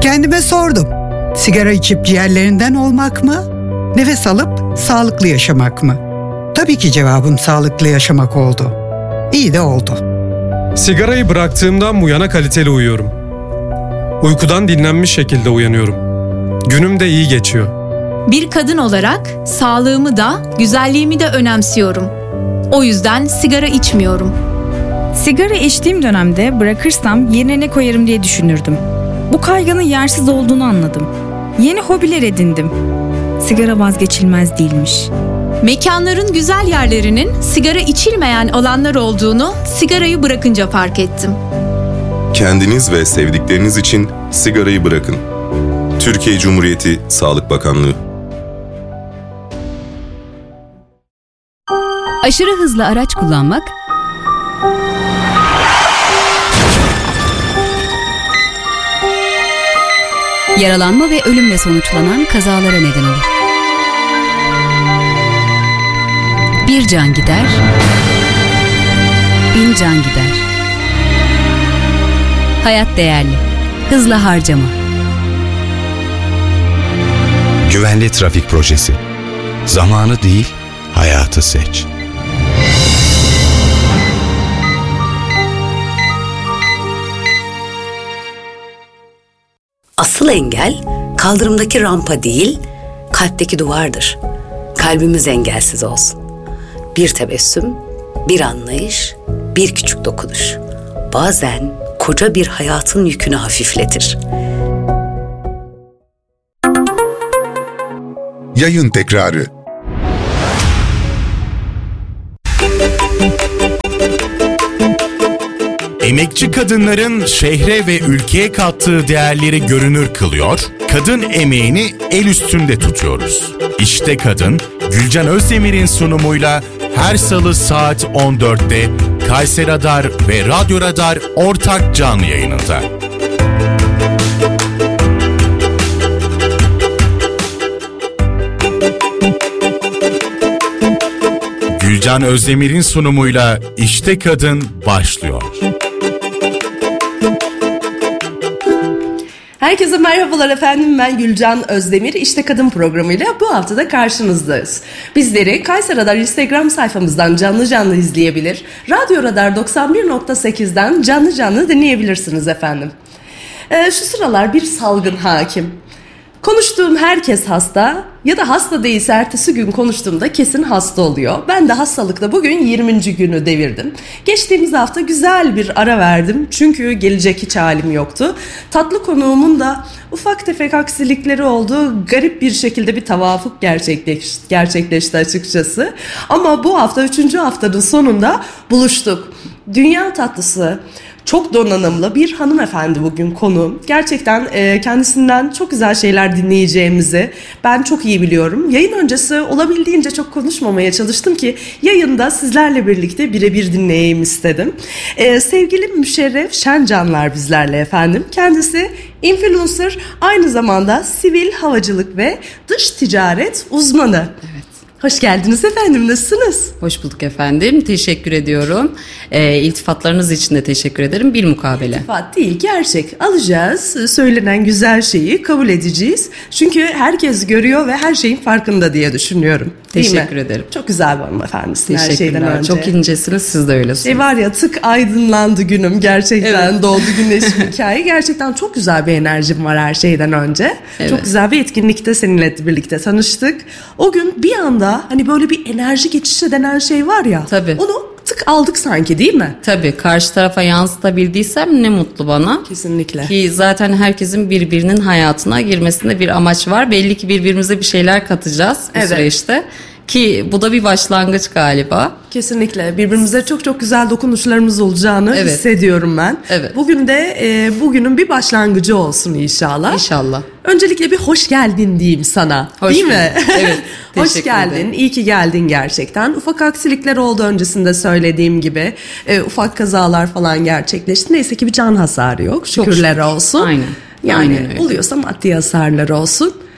Kendime sordum. Sigara içip ciğerlerinden olmak mı? Nefes alıp sağlıklı yaşamak mı? Tabii ki cevabım sağlıklı yaşamak oldu. İyi de oldu. Sigarayı bıraktığımdan bu yana kaliteli uyuyorum. Uykudan dinlenmiş şekilde uyanıyorum. Günüm de iyi geçiyor. Bir kadın olarak sağlığımı da, güzelliğimi de önemsiyorum. O yüzden sigara içmiyorum. Sigara içtiğim dönemde bırakırsam yerine ne koyarım diye düşünürdüm. Bu kaygının yersiz olduğunu anladım. Yeni hobiler edindim. Sigara vazgeçilmez değilmiş. Mekanların güzel yerlerinin sigara içilmeyen alanlar olduğunu sigarayı bırakınca fark ettim. Kendiniz ve sevdikleriniz için sigarayı bırakın. Türkiye Cumhuriyeti Sağlık Bakanlığı. Aşırı hızlı araç kullanmak, yaralanma ve ölümle sonuçlanan kazalara neden olur. Bir can gider, 1000 can gider. Hayat değerli, hızlı harcama. Güvenli trafik projesi. Zamanı değil, hayatı seç. Asıl engel kaldırımdaki rampa değil, kalpteki duvardır. Kalbimiz engelsiz olsun. Bir tebessüm, bir anlayış, bir küçük dokunuş. Bazen koca bir hayatın yükünü hafifletir. Yayın tekrarı. Emekçi kadınların şehre ve ülkeye kattığı değerleri görünür kılıyor, kadın emeğini el üstünde tutuyoruz. İşte Kadın, Gülcan Özdemir'in sunumuyla her salı saat 14'te Kayseri Radar ve Radyo Radar ortak canlı yayınında. Gülcan Özdemir'in sunumuyla İşte Kadın başlıyor. Herkese merhabalar efendim, ben Gülcan Özdemir. İşte Kadın programıyla bu hafta da karşınızdayız. Bizleri Kayseri Radar Instagram sayfamızdan canlı izleyebilir, Radyo Radar 91.8'den canlı dinleyebilirsiniz efendim. Şu sıralar bir salgın hakim. Konuştuğum herkes hasta ya da hasta değilse ertesi gün konuştuğumda kesin hasta oluyor. Ben de hastalıkta bugün 20. günü devirdim. Geçtiğimiz hafta güzel bir ara verdim çünkü gelecek hiç halim yoktu. Tatlı konuğumun da ufak tefek aksilikleri oldu. Garip bir şekilde bir tevafuk gerçekleşti açıkçası. Ama bu hafta 3. haftanın sonunda buluştuk. Dünya tatlısı, çok donanımlı bir hanımefendi bugün konuğum. Gerçekten kendisinden çok güzel şeyler dinleyeceğimizi ben çok iyi biliyorum. Yayın öncesi olabildiğince çok konuşmamaya çalıştım ki yayında sizlerle birlikte birebir dinleyeyim istedim. Sevgili Müşerref Şencanlar bizlerle efendim. Kendisi influencer, aynı zamanda sivil havacılık ve dış ticaret uzmanı. Evet. Hoş geldiniz efendim, nasılsınız? Hoş bulduk efendim, teşekkür ediyorum. İltifatlarınız için de teşekkür ederim, bilmukabele. İltifat değil, gerçek. Alacağız, söylenen güzel şeyi kabul edeceğiz. Çünkü herkes görüyor ve her şeyin farkında diye düşünüyorum. Teşekkür ederim. Çok güzel bir hanımefendisin her şeyden önce. Çok incesiniz, siz de öylesiniz. Var ya, tık aydınlandı günüm gerçekten, evet. Doğdu güneşim hikaye. Gerçekten çok güzel bir enerjim var her şeyden önce. Evet. Çok güzel bir etkinlikte seninle birlikte tanıştık. O gün bir anda hani böyle bir enerji geçişi denen şey var ya. Tabii. Onu tık aldık sanki, değil mi? Tabii, karşı tarafa yansıtabildiysem ne mutlu bana. Kesinlikle. Ki zaten herkesin birbirinin hayatına girmesinde bir amaç var. Belli ki birbirimize bir şeyler katacağız bu süreçte. Ki bu da bir başlangıç galiba. Kesinlikle. Birbirimize çok çok güzel dokunuşlarımız olacağını hissediyorum ben. Evet. Bugün de bugünün bir başlangıcı olsun inşallah. İnşallah. Öncelikle bir hoş geldin diyeyim sana. Hoş değil mi? Evet. Hoş geldin. İyi ki geldin gerçekten. Ufak aksilikler oldu öncesinde söylediğim gibi. Ufak kazalar falan gerçekleşti. Neyse ki bir can hasarı yok. Şükürler olsun. Aynen. Yani aynen öyle. Oluyorsa maddi hasarlar olsun.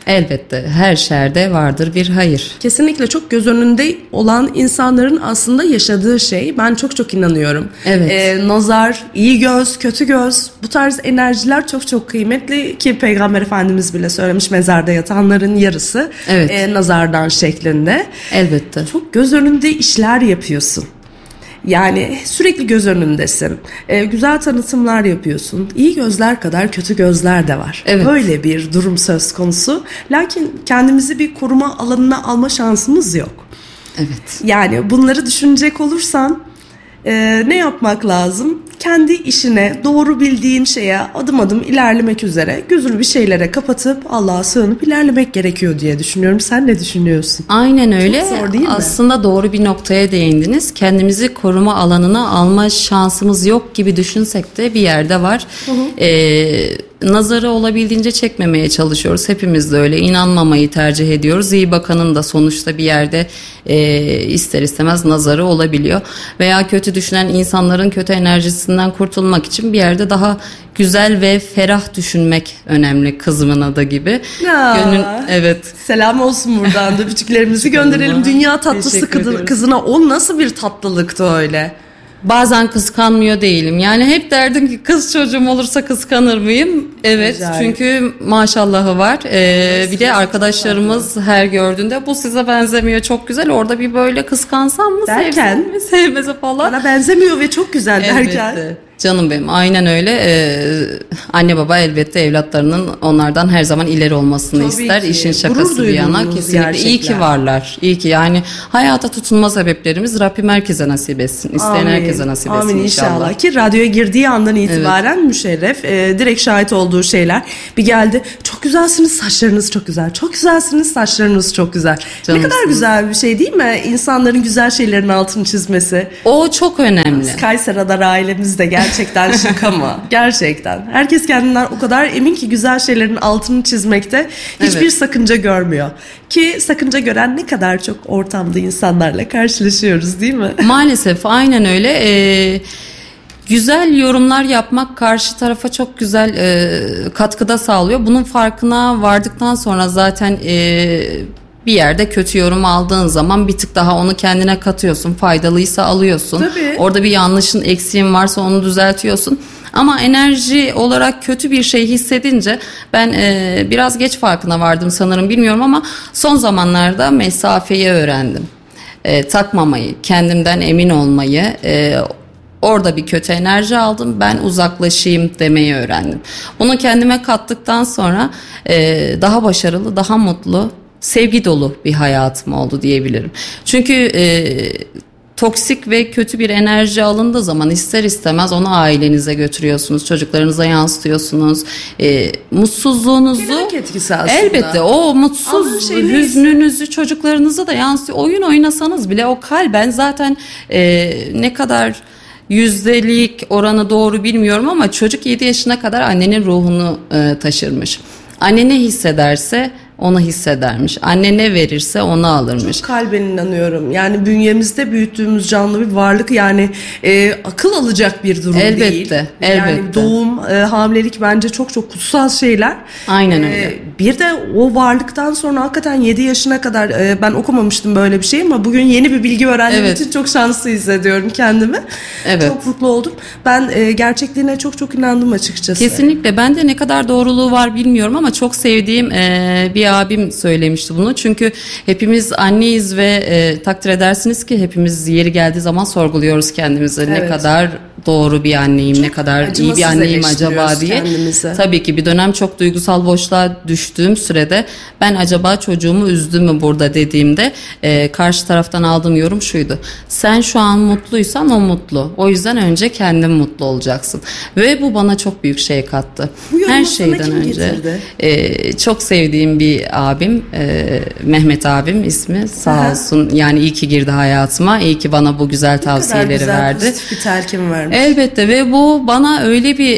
Elbette her şerde vardır bir hayır. Kesinlikle çok göz önünde olan insanların aslında yaşadığı şey. Ben çok inanıyorum. Evet. Nazar, iyi göz, kötü göz, bu tarz enerjiler çok kıymetli ki Peygamber Efendimiz bile söylemiş, mezarda yatanların yarısı nazardan şeklinde. Elbette. Çok göz önünde işler yapıyorsun. Yani sürekli göz önündesin. Güzel tanıtımlar yapıyorsun. İyi gözler kadar kötü gözler de var. Evet. Böyle bir durum söz konusu. Lakin kendimizi bir koruma alanına alma şansımız yok. Evet. Yani bunları düşünecek olursan ne yapmak lazım? Kendi işine, doğru bildiğin şeye adım adım ilerlemek üzere gözünü bir şeylere kapatıp Allah'a sığınıp ilerlemek gerekiyor diye düşünüyorum. Sen ne düşünüyorsun? Aynen öyle. Çok zor değil mi? Aslında doğru bir noktaya değindiniz. Kendimizi koruma alanına alma şansımız yok gibi düşünsek de bir yerde var. Nazarı olabildiğince çekmemeye çalışıyoruz. Hepimiz de öyle. İnanmamayı tercih ediyoruz. İyi bakanın da sonuçta bir yerde ister istemez nazarı olabiliyor. Veya kötü düşünen insanların kötü enerjisinden kurtulmak için bir yerde daha güzel ve ferah düşünmek önemli, kızımın adı gibi. Evet. Selam olsun buradan da küçüklerimizi gönderelim. Dünya tatlısı kızına, o nasıl bir tatlılıktı öyle? Bazen kıskanmıyor değilim. Yani hep derdim ki kız çocuğum olursa kıskanır mıyım? Evet. Acayip. Çünkü maşallahı var. Bir de arkadaşlarımız her gördüğünde bu size benzemiyor, çok güzel. Orada bir böyle kıskansam mı, sevsem mi, sevmese falan. Bana benzemiyor ve çok güzel derken. Evet. Canım benim, aynen öyle. Anne baba elbette evlatlarının onlardan her zaman ileri olmasını ister. İşin şakası bir yana kesinlikle. Gerçekler. İyi ki varlar. İyi ki yani hayata tutunma sebeplerimiz Rabbim herkese nasip etsin. İsteyen herkese nasip etsin inşallah. Ki radyoya girdiği andan itibaren Müşerref direkt şahit olduğu şeyler bir geldi. Çok güzelsiniz, saçlarınız çok güzel. Çok güzelsiniz, saçlarınız çok güzel. Ne kadar güzel bir şey değil mi? İnsanların güzel şeylerin altını çizmesi. O çok önemli. Kayseri Radar ailemizde gerçekten şık ama gerçekten. Herkes kendinden o kadar emin ki güzel şeylerin altını çizmekte hiçbir sakınca görmüyor. Ki sakınca gören ne kadar çok ortamda insanlarla karşılaşıyoruz değil mi? Maalesef aynen öyle. Güzel yorumlar yapmak karşı tarafa çok güzel katkıda sağlıyor. Bunun farkına vardıktan sonra zaten bir yerde kötü yorum aldığın zaman bir tık daha onu kendine katıyorsun. Faydalıysa alıyorsun. Tabii. Orada bir yanlışın, eksiğin varsa onu düzeltiyorsun. Ama enerji olarak kötü bir şey hissedince ben biraz geç farkına vardım sanırım, bilmiyorum ama son zamanlarda mesafeyi öğrendim. Takmamayı, kendimden emin olmayı, orada bir kötü enerji aldım, ben uzaklaşayım demeyi öğrendim. Bunu kendime kattıktan sonra daha başarılı, daha mutlu, sevgi dolu bir hayatım oldu diyebilirim. Çünkü toksik ve kötü bir enerji alındığı zaman ister istemez onu ailenize götürüyorsunuz, çocuklarınıza yansıtıyorsunuz. Mutsuzluğunuzu kelebek etkisi aslında. Elbette o mutsuz hüznünüzü çocuklarınıza da yansıyor. Oyun oynasanız bile o kalben zaten ne kadar yüzdelik oranı doğru bilmiyorum ama çocuk 7 yaşına kadar annenin ruhunu taşırmış. Anne ne hissederse onu hissedermiş. Anne ne verirse onu alırmış. Çok kalben inanıyorum. Yani bünyemizde büyüttüğümüz canlı bir varlık, yani akıl alacak bir durum değil. Elbette. Yani doğum, hamilelik bence çok kutsal şeyler. Aynen öyle. Bir de o varlıktan sonra hakikaten 7 yaşına kadar ben okumamıştım böyle bir şey ama bugün yeni bir bilgi öğrendiğim için çok şanslı hissediyorum kendimi. Evet. Çok mutlu oldum. Ben gerçekliğine çok inandım açıkçası. Kesinlikle. Ben de ne kadar doğruluğu var bilmiyorum ama çok sevdiğim bir abim söylemişti bunu. Çünkü hepimiz anneyiz ve takdir edersiniz ki hepimiz yeri geldiği zaman sorguluyoruz kendimize. Evet. Ne kadar doğru bir anneyim, çok ne kadar iyi bir anneyim acaba diye. Kendimize. Tabii ki bir dönem çok duygusal boşluğa düştüğüm sürede ben acaba çocuğumu üzdüm mü burada dediğimde karşı taraftan aldığım yorum şuydu: sen şu an mutluysan o mutlu. O yüzden önce kendin mutlu olacaksın. Ve bu bana çok büyük şey kattı. Her şeyden önce çok sevdiğim bir abim, Mehmet abim ismi, sağ olsun. Yani iyi ki girdi hayatıma. İyi ki bana bu güzel tavsiyeleri verdi. Pozitif bir telkin vermiş. Elbette ve bu bana öyle bir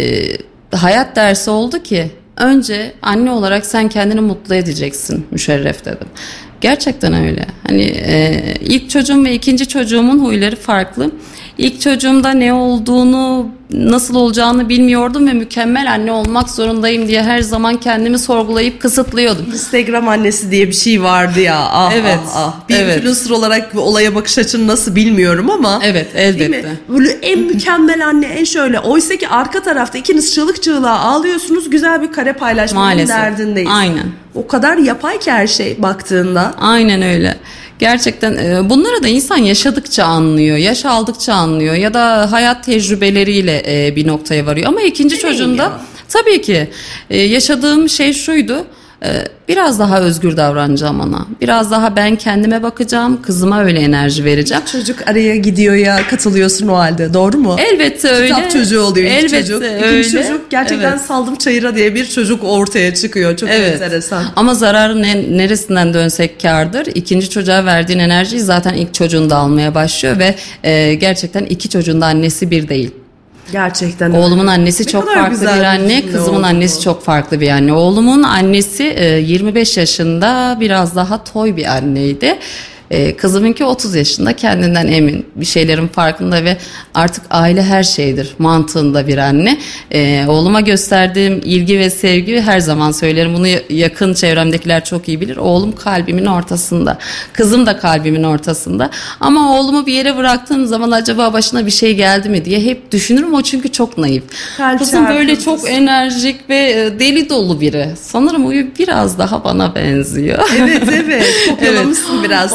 hayat dersi oldu ki önce anne olarak sen kendini mutlu edeceksin Müşerref dedim. Gerçekten öyle. Hani ilk çocuğum ve ikinci çocuğumun huyları farklı. İlk çocuğumda ne olduğunu, nasıl olacağını bilmiyordum ve mükemmel anne olmak zorundayım diye her zaman kendimi sorgulayıp kısıtlıyordum. Instagram annesi diye bir şey vardı ya. Evet. Bir influencer olarak bu olaya bakış açını nasıl bilmiyorum ama. Evet, elbette. Değil mi? Böyle en mükemmel anne, en şöyle. Oysa ki arka tarafta ikiniz çığlık çığlığa ağlıyorsunuz. Güzel bir kare paylaşmanın derdindeyiz. Aynen. O kadar yapay ki her şey baktığında. Aynen öyle. Gerçekten bunları da insan yaşadıkça anlıyor, yaş aldıkça anlıyor ya da hayat tecrübeleriyle bir noktaya varıyor. Ama ikinci çocuğunda tabii ki yaşadığım şey şuydu. Biraz daha özgür davranacağım ona. Biraz daha ben kendime bakacağım. Kızıma öyle enerji vereceğim. Çocuk araya gidiyor ya, katılıyorsun o halde. Doğru mu? Elbette öyle. Kitap çocuğu oluyor ilk Elbette çocuk. öyle. İkinci çocuk gerçekten saldım çayıra diye bir çocuk ortaya çıkıyor. Çok enteresan. Ama zararın neresinden dönsek kârdır. İkinci çocuğa verdiğin enerjiyi zaten ilk çocuğunda almaya başlıyor ve gerçekten iki çocuğun da annesi bir değil. Gerçekten. Oğlumun annesi çok farklı bir anne, kızımın annesi çok farklı bir anne. Oğlumun annesi 25 yaşında biraz daha toy bir anneydi. Kızımınki 30 yaşında, kendinden emin, bir şeylerin farkında ve artık aile her şeydir mantığında bir anne. Oğluma gösterdiğim ilgi ve sevgi, her zaman söylerim, bunu yakın çevremdekiler çok iyi bilir. Oğlum kalbimin ortasında, kızım da kalbimin ortasında. Ama oğlumu bir yere bıraktığım zaman acaba başına bir şey geldi mi diye hep düşünürüm. O çünkü çok naif. Kızım böyle çok enerjik ve deli dolu biri. Sanırım o biraz daha bana benziyor. Evet. Kopyalamışsın biraz.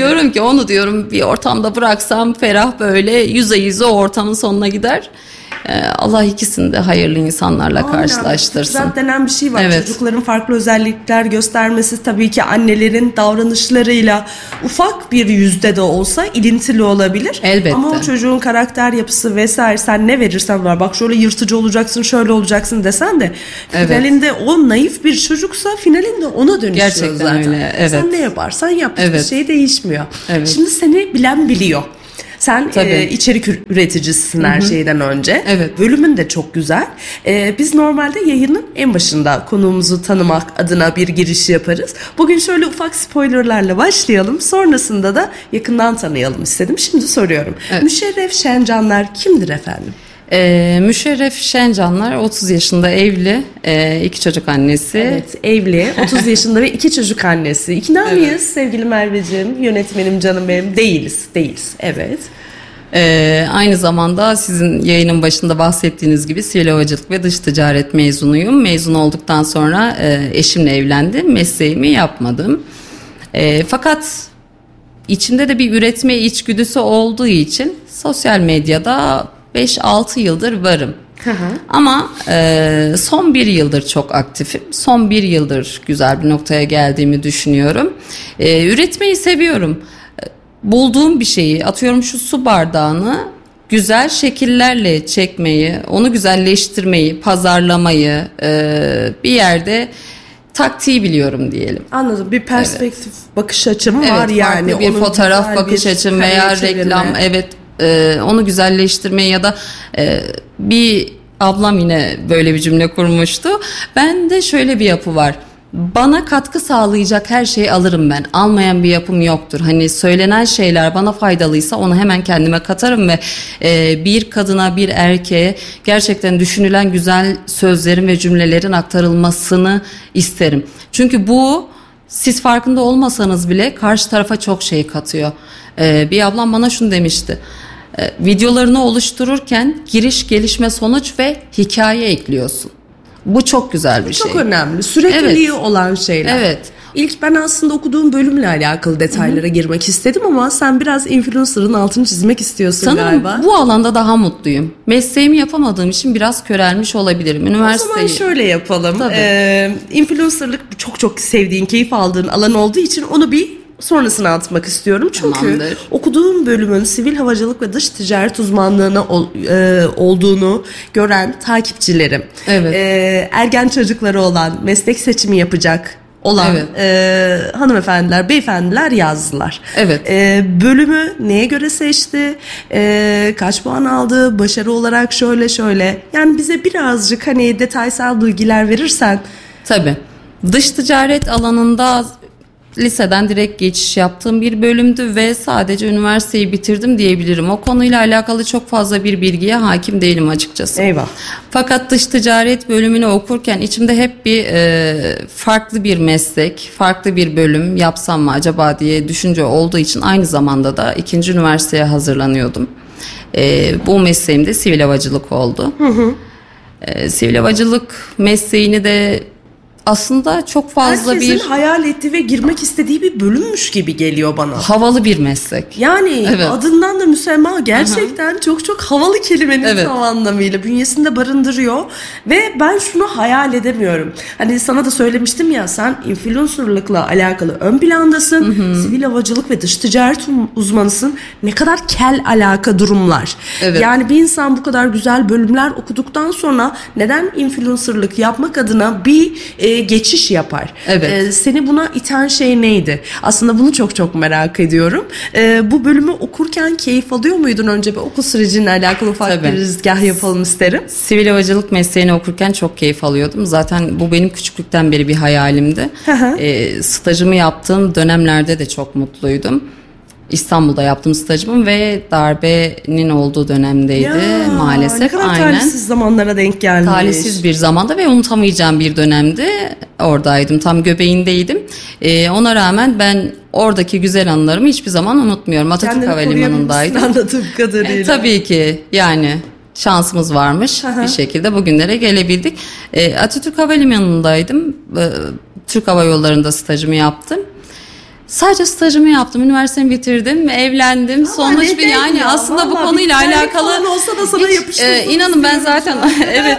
Onu diyorum bir ortamda bıraksam ferah, böyle yüze o ortamın sonuna gider. Allah ikisini de hayırlı insanlarla karşılaştırsın. Fıtrat denen bir şey var. Çocukların farklı özellikler göstermesi tabii ki annelerin davranışlarıyla ufak bir yüzde de olsa ilintili olabilir. Elbette. Ama o çocuğun karakter yapısı vesaire, sen ne verirsen var. Bak şöyle yırtıcı olacaksın, şöyle olacaksın desen de finalinde o naif bir çocuksa finalinde ona dönüşüyor gerçekten zaten. Öyle. Evet. Sen ne yaparsan yap, hiçbir şey değişmiyor. Şimdi seni bilen biliyor. Sen içerik üreticisisin her şeyden önce. Bölümün de çok güzel. Biz normalde yayının en başında konuğumuzu tanımak adına bir giriş yaparız. Bugün şöyle ufak spoilerlarla başlayalım. Sonrasında da yakından tanıyalım istedim. Şimdi soruyorum. Müşerref Şencanlar kimdir efendim? Müşerref Şencanlar 30 yaşında, evli, 2 çocuk annesi. Evet, evli, 30 yaşında ve 2 çocuk annesi. İkna mıyız sevgili Merveciğim, yönetmenim, canım benim? Değiliz. Evet. Aynı zamanda sizin yayının başında bahsettiğiniz gibi sivil havacılık ve dış ticaret mezunuyum. Mezun olduktan sonra eşimle evlendim, mesleğimi yapmadım. Fakat içimde de bir üretme içgüdüsü olduğu için sosyal medyada 5-6 yıldır varım. Ama son 1 yıldır çok aktifim. Son 1 yıldır güzel bir noktaya geldiğimi düşünüyorum. Üretmeyi seviyorum. Bulduğum bir şeyi, atıyorum şu su bardağını güzel şekillerle çekmeyi, onu güzelleştirmeyi, pazarlamayı, bir yerde taktiği biliyorum diyelim. Anladım. Bir perspektif bakış açım var yani. Bir fotoğraf bakış açım veya reklam, onu güzelleştirmeyi ya da bir ablam yine böyle bir cümle kurmuştu. Bende şöyle bir yapı var. Bana katkı sağlayacak her şeyi alırım ben. Almayan bir yapım yoktur. Hani söylenen şeyler bana faydalıysa onu hemen kendime katarım ve bir kadına, bir erkeğe gerçekten düşünülen güzel sözlerin ve cümlelerin aktarılmasını isterim. Çünkü bu, siz farkında olmasanız bile karşı tarafa çok şey katıyor. Bir ablam bana şunu demişti. Videolarını oluştururken giriş, gelişme, sonuç ve hikaye ekliyorsun. Bu çok güzel bir şey. Çok önemli. Sürekliliği olan şeyler. Evet. İlk ben aslında okuduğum bölümle alakalı detaylara girmek istedim ama sen biraz influencer'ın altını çizmek istiyorsun sanırım galiba. Bu alanda daha mutluyum. Mesleğimi yapamadığım için biraz körelmiş olabilirim. O zaman şöyle yapalım. Influencer'lık çok sevdiğin, keyif aldığın alan olduğu için onu bir sonrasına atmak istiyorum. Çünkü okuduğum bölümün sivil havacılık ve dış ticaret uzmanlığına olduğunu gören takipçilerim, ergen çocukları olan, meslek seçimi yapacak olan hanımefendiler, beyefendiler yazdılar. Bölümü neye göre seçti? Kaç puan aldı? Başarı olarak şöyle. Yani bize birazcık detaysal bilgiler verirsen. Tabii. Dış ticaret alanında liseden direkt geçiş yaptığım bir bölümdü ve sadece üniversiteyi bitirdim diyebilirim. O konuyla alakalı çok fazla bir bilgiye hakim değilim açıkçası. Eyvah. Fakat dış ticaret bölümünü okurken içimde hep bir farklı bir meslek, farklı bir bölüm yapsam mı acaba diye düşünce olduğu için aynı zamanda da 2. üniversiteye hazırlanıyordum. Bu mesleğim de sivil havacılık oldu. Sivil havacılık mesleğini de aslında çok fazla herkesin bir hayal ettiği ve girmek istediği bir bölümmüş gibi geliyor bana. havalı bir meslek. Yani Evet. adından da müsemma, gerçekten çok havalı kelimenin Evet. tam anlamıyla bünyesinde barındırıyor ve ben şunu hayal edemiyorum. Hani sana da söylemiştim ya, sen influencerlıkla alakalı ön plandasın, sivil havacılık ve dış ticaret uzmanısın. Ne kadar kel alaka durumlar. Evet. Yani bir insan bu kadar güzel bölümler okuduktan sonra neden influencerlık yapmak adına bir geçiş yapar? Evet. Seni buna iten şey neydi? Aslında bunu çok merak ediyorum. Bu bölümü okurken keyif alıyor muydun? Önce bir okul sürecinle alakalı ufak Tabii. bir rizgah yapalım isterim. Sivil havacılık mesleğini okurken çok keyif alıyordum. Zaten bu benim küçüklükten beri bir hayalimdi. Stajımı yaptığım dönemlerde de çok mutluydum. İstanbul'da yaptım stajımı ve darbenin olduğu dönemdeydi maalesef. Ne kadar Aynen. talihsiz zamanlara denk gelmiş. Talihsiz bir zamanda ve unutamayacağım bir dönemdi. Oradaydım, tam göbeğindeydim. Ona rağmen ben oradaki güzel anılarımı hiçbir zaman unutmuyorum. Atatürk Kendini Havalimanı'ndaydım. koruyabilmişsin anladığım kadarıyla. Tabii ki, yani şansımız varmış bir şekilde bugünlere gelebildik. Atatürk Havalimanı'ndaydım. Türk Hava Yolları'nda stajımı yaptım. Sadece stajımı yaptım, üniversitemi bitirdim, evlendim. Sonuç bir yani ya, aslında bu vallahi konuyla bir alakalı falan olsa da sana yapıştırdım. inanın ben zaten evet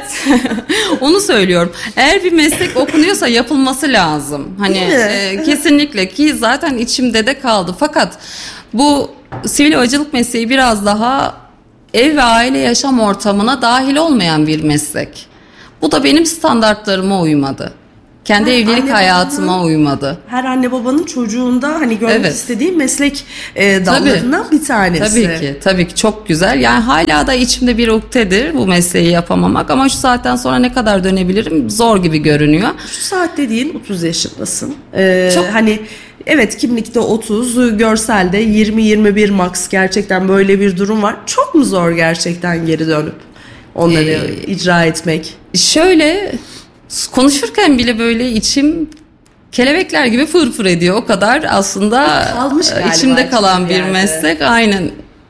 onu söylüyorum. Eğer bir meslek okunuyorsa yapılması lazım. Hani kesinlikle, ki zaten içimde de kaldı. Fakat bu sivil havacılık mesleği biraz daha ev ve aile yaşam ortamına dahil olmayan bir meslek. Bu da benim standartlarıma uymadı. Kendi evlilik hayatıma uymadı. Her anne babanın çocuğunda hani görmek istediği meslek dallarından bir tanesi. Tabii ki çok güzel. Yani hala da içimde bir uktedir bu mesleği yapamamak, ama şu saatten sonra ne kadar dönebilirim zor gibi görünüyor. Şu saat dediğin 30 yaşındasın. Hani evet, kimlikte 30, görselde 20-21 max, gerçekten böyle bir durum var. Çok mu zor gerçekten geri dönüp onları icra etmek? Şöyle konuşurken bile böyle içim kelebekler gibi fırfır ediyor. O kadar aslında içimde kalan bir meslek. Aynen.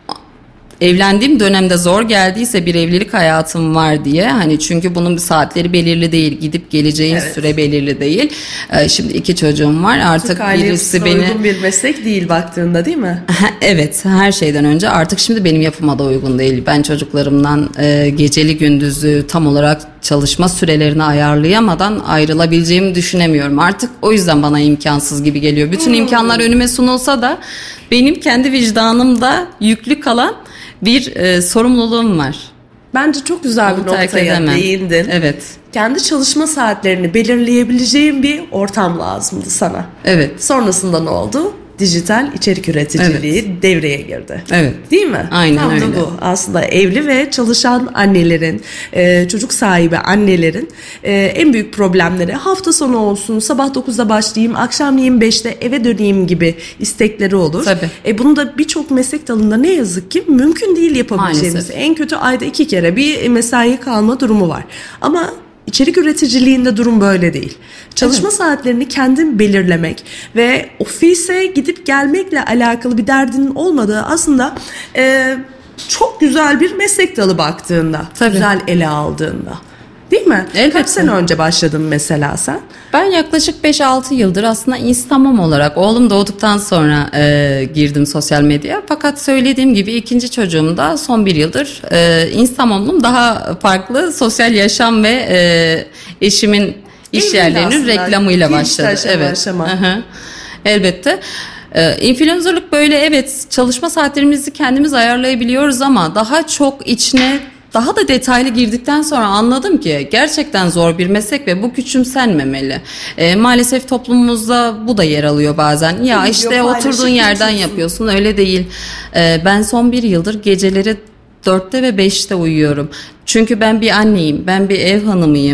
Evlendiğim dönemde zor geldiyse bir evlilik hayatım var diye, hani çünkü bunun bir saatleri belirli değil, gidip geleceğin süre belirli değil. Şimdi 2 çocuğum var, artık birisi beni uygun bir meslek değil baktığında, değil mi? Evet, her şeyden önce artık şimdi benim yapıma da uygun değil. Ben çocuklarımdan geceli gündüzü tam olarak çalışma sürelerini ayarlayamadan ayrılabileceğimi düşünemiyorum. Artık o yüzden bana imkansız gibi geliyor. Bütün imkanlar önüme sunulsa da benim kendi vicdanımda yüklü kalan bir sorumluluğum var. Bence çok güzel bir noktaya değindin. Evet. Kendi çalışma saatlerini belirleyebileceğin bir ortam lazımdı sana. Evet. Sonrasında ne oldu? Dijital içerik üreticiliği devreye girdi. Evet. Değil mi? Aynen tam öyle. da bu. Aslında evli ve çalışan annelerin, çocuk sahibi annelerin en büyük problemleri hafta sonu olsun, sabah 9'da başlayayım, akşamleyin 5'te eve döneyim gibi istekleri olur. Tabii. Bunu da birçok meslek dalında ne yazık ki mümkün değil yapabileceğimiz. Maalesef. En kötü ayda 2 kere bir mesai kalma durumu var. Ama İçerik üreticiliğinde durum böyle değil. Çalışma saatlerini kendin belirlemek ve ofise gidip gelmekle alakalı bir derdinin olmadığı aslında çok güzel bir meslek dalı baktığında, güzel ele aldığında. Değil mi? Elbette. Kaç sene önce başladın mesela sen? Ben yaklaşık 5-6 yıldır aslında Instagram olarak oğlum doğduktan sonra girdim sosyal medyaya. Fakat söylediğim gibi ikinci çocuğumda son 1 yıldır Instagram'ım daha farklı sosyal yaşam ve eşimin iş yerlerinin reklamıyla başladı. Evet. Elbette. Influencerlık böyle, evet, çalışma saatlerimizi kendimiz ayarlayabiliyoruz ama daha çok içine daha da detaylı girdikten sonra anladım ki gerçekten zor bir meslek ve bu küçümsenmemeli. Maalesef toplumumuzda bu da yer alıyor bazen. Ya işte oturduğun yerden yapıyorsun, öyle değil. Ben son 1 yıldır geceleri 4'te ve 5'te uyuyorum. Çünkü ben bir anneyim, ben bir ev hanımıyım.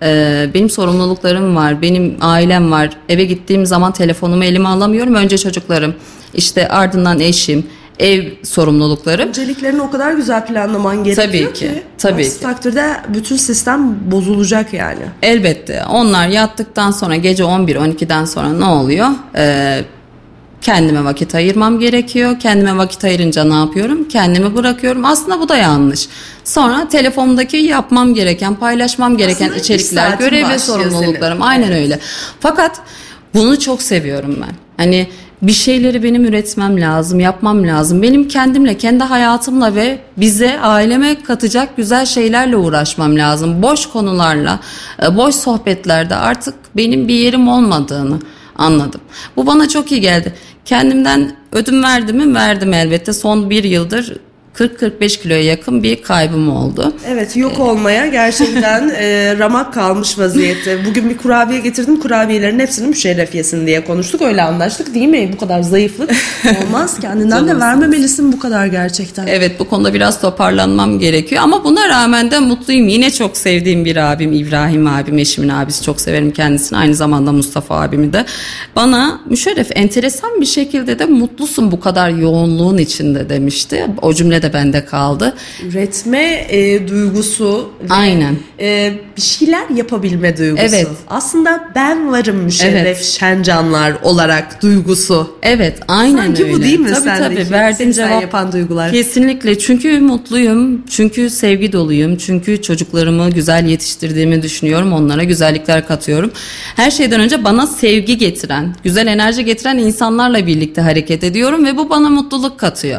Benim sorumluluklarım var, benim ailem var. Eve gittiğim zaman telefonumu elime alamıyorum. Önce çocuklarım, işte ardından eşim, ev sorumluluklarım. Önceliklerini o kadar güzel planlaman gerekiyor tabii aksi ki. takdirde bütün sistem bozulacak yani. Elbette. Onlar yattıktan sonra gece 11-12'den sonra ne oluyor? Kendime vakit ayırmam gerekiyor. Kendime vakit ayırınca ne yapıyorum? Kendimi bırakıyorum. Aslında bu da yanlış. Sonra telefonumdaki yapmam gereken, paylaşmam gereken aslında içerikler, görev ve sorumluluklarım. Senin. Aynen öyle. Fakat bunu çok seviyorum ben. Hani bir şeyleri benim üretmem lazım, yapmam lazım. Benim kendimle, kendi hayatımla ve bize, aileme katacak güzel şeylerle uğraşmam lazım. Boş konularla, boş sohbetlerde artık benim bir yerim olmadığını anladım. Bu bana çok iyi geldi. Kendimden ödün verdim mi? Verdim elbette. Son bir yıldır 40-45 kiloya yakın bir kaybım oldu. Evet, yok olmaya gerçekten ramak kalmış vaziyette. Bugün bir kurabiye getirdim. Kurabiyelerin hepsini müşerref yesin diye konuştuk. Öyle anlaştık değil mi? Bu kadar zayıflık olmaz. Kendinden de vermemelisin bu kadar gerçekten. Evet, bu konuda biraz toparlanmam gerekiyor. Ama buna rağmen de mutluyum. Yine çok sevdiğim bir abim, İbrahim abim, eşimin abisi. Çok severim kendisini. Aynı zamanda Mustafa abimi de. Bana müşerref enteresan bir şekilde de mutlusun bu kadar yoğunluğun içinde demişti. O cümle de bende kaldı. Üretme duygusu. Aynen. Bir şeyler yapabilme duygusu. Evet. Aslında ben varım müşerref Şencanlar olarak duygusu. Evet, aynen sanki öyle. Bu değil mi tabii, sendeki? Tabii, verdiğin cevap yapan duygular. Kesinlikle. Çünkü mutluyum. Çünkü sevgi doluyum. Çünkü çocuklarımı güzel yetiştirdiğimi düşünüyorum. Onlara güzellikler katıyorum. Her şeyden önce bana sevgi getiren, güzel enerji getiren insanlarla birlikte hareket ediyorum ve bu bana mutluluk katıyor.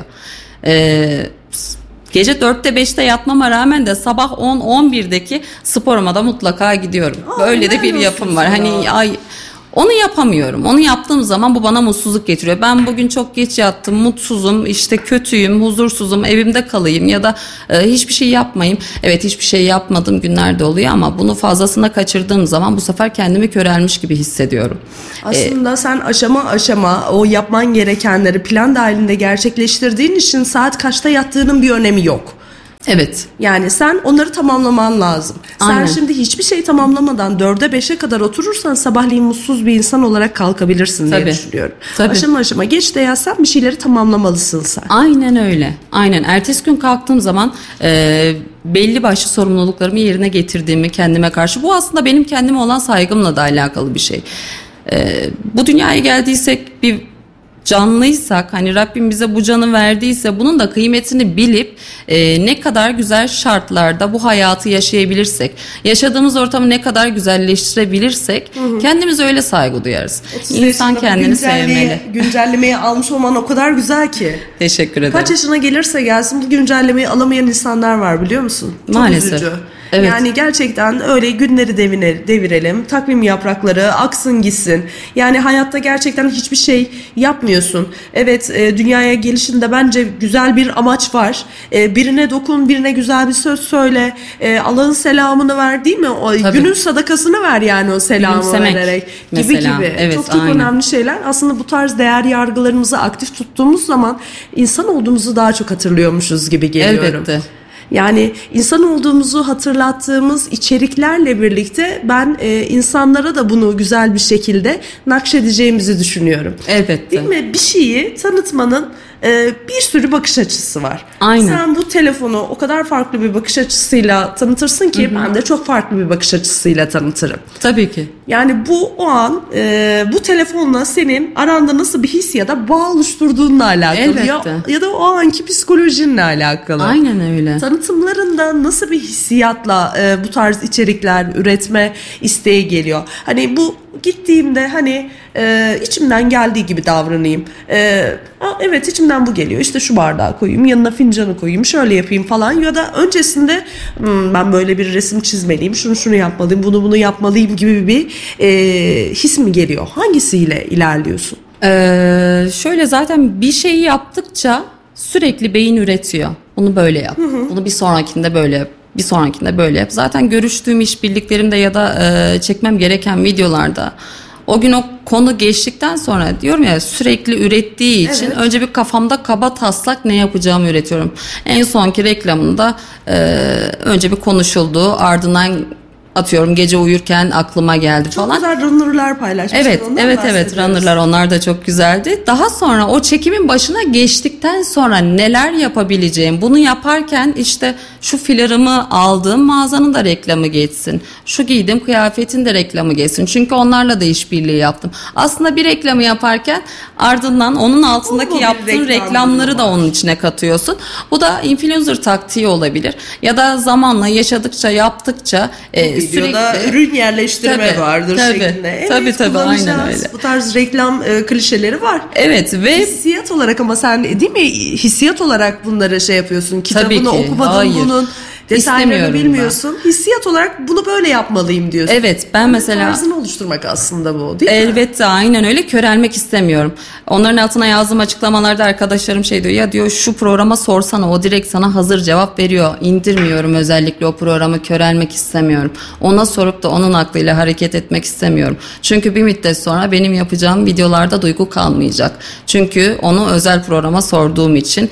Gece 4'te 5'te yatmama rağmen de sabah 10-11'deki sporuma da mutlaka gidiyorum. Böyle de bir yapım var. Hani onu yapamıyorum. Onu yaptığım zaman bu bana mutsuzluk getiriyor. Ben bugün çok geç yattım, mutsuzum, işte kötüyüm, huzursuzum, evimde kalayım ya da hiçbir şey yapmayayım. Evet, hiçbir şey yapmadığım günler de oluyor ama bunu fazlasına kaçırdığım zaman bu sefer kendimi körelmiş gibi hissediyorum. Aslında sen aşama aşama o yapman gerekenleri plan dahilinde gerçekleştirdiğin için saat kaçta yattığının bir önemi yok. Evet. Yani sen onları tamamlaman lazım. Aynen. Sen şimdi hiçbir şey tamamlamadan 4'e 5'e kadar oturursan sabahleyin mutsuz bir insan olarak kalkabilirsin diye düşünüyorum. Tabii. Aşama aşama geç de yatsan bir şeyleri tamamlamalısın sen. Aynen öyle. Aynen. Ertesi gün kalktığım zaman belli başlı sorumluluklarımı yerine getirdiğimi kendime karşı. Bu aslında benim kendime olan saygımla da alakalı bir şey. Bu dünyaya geldiysek bir canlıysak, hani Rabbim bize bu canı verdiyse bunun da kıymetini bilip ne kadar güzel şartlarda bu hayatı yaşayabilirsek, yaşadığımız ortamı ne kadar güzelleştirebilirsek kendimize öyle saygı duyarız. İnsan kendini sevmeli. Güncellemeyi almış olman o kadar güzel ki. Teşekkür ederim. Kaç yaşına gelirse gelsin bu güncellemeyi alamayan insanlar var, biliyor musun? Çok Maalesef. üzücü. Evet. Yani gerçekten öyle günleri devirelim, takvim yaprakları aksın gitsin. Yani hayatta gerçekten hiçbir şey yapmıyorsun. Evet, dünyaya gelişinde bence güzel bir amaç var. Birine dokun, birine güzel bir söz söyle. Allah'ın selamını ver, değil mi? Günün sadakasını ver yani o selamı vererek. Mesela. Gibi. Evet, çok aynen. önemli şeyler. Aslında bu tarz değer yargılarımızı aktif tuttuğumuz zaman insan olduğumuzu daha çok hatırlıyormuşuz gibi geliyorum. Elbette. Yani insan olduğumuzu hatırlattığımız içeriklerle birlikte ben insanlara da bunu güzel bir şekilde nakşedeceğimizi düşünüyorum. Elbette. Değil mi? Bir şeyi tanıtmanın bir sürü bakış açısı var. Aynen. Sen bu telefonu o kadar farklı bir bakış açısıyla tanıtırsın ki ben de çok farklı bir bakış açısıyla tanıtırım. Tabii ki. Yani bu o an bu telefonla senin aranda nasıl bir his ya da bağ oluşturduğunla alakalı. Elbette. Ya da o anki psikolojinle alakalı. Aynen öyle. Tanıtımlarında nasıl bir hissiyatla bu tarz içerikler üretme isteği geliyor. Hani bu gittiğimde hani içimden geldiği gibi davranayım. Evet, içimden bu geliyor. İşte şu bardağı koyayım, yanına fincanı koyayım, şöyle yapayım falan. Ya da öncesinde ben böyle bir resim çizmeliyim, şunu yapmalıyım, bunu yapmalıyım gibi bir his mi geliyor? Hangisiyle ilerliyorsun? Şöyle, zaten bir şeyi yaptıkça sürekli beyin üretiyor. Bunu böyle yap. Bunu bir sonrakinde böyle yap. Bir sonrakinde böyle yap. Zaten görüştüğüm işbirliklerimde ya da çekmem gereken videolarda o gün o konu geçtikten sonra diyorum ya, sürekli ürettiği için önce bir kafamda kaba taslak ne yapacağımı üretiyorum. En sonki reklamında önce bir konuşuldu, ardından atıyorum gece uyurken aklıma geldi falan. Çok güzel runner'lar paylaşmıştın. Evet runner'lar, onlar da çok güzeldi. Daha sonra o çekimin başına geçtikten sonra neler yapabileceğim, bunu yaparken işte şu filler'ımı aldığım mağazanın da reklamı geçsin, şu giydiğim kıyafetin de reklamı geçsin, çünkü onlarla da işbirliği yaptım. Aslında bir reklamı yaparken ardından onun altındaki yaptığın reklamları da onun içine katıyorsun. Bu da influencer taktiği olabilir ya da zamanla yaşadıkça, yaptıkça videoda sürekli ürün yerleştirme vardır şeklinde. Evet, tabii aynen öyle. Bu tarz reklam klişeleri var. Evet ve hissiyat olarak, ama sen değil mi hissiyat olarak bunları şey yapıyorsun. Kitabını okumadın bunun. Detaylarını bilmiyorsun. Ben. Hissiyat olarak bunu böyle yapmalıyım diyorsun. Evet, ben mesela tarzını oluşturmak aslında bu, değil mi? Elbette, aynen öyle. Körelmek istemiyorum. Onların altına yazdığım açıklamalarda arkadaşlarım şey diyor, ya diyor şu programa sorsana, o direkt sana hazır cevap veriyor. İndirmiyorum özellikle o programı, körelmek istemiyorum. Ona sorup da onun aklıyla hareket etmek istemiyorum. Çünkü bir müddet sonra benim yapacağım videolarda duygu kalmayacak. Çünkü onu özel programa sorduğum için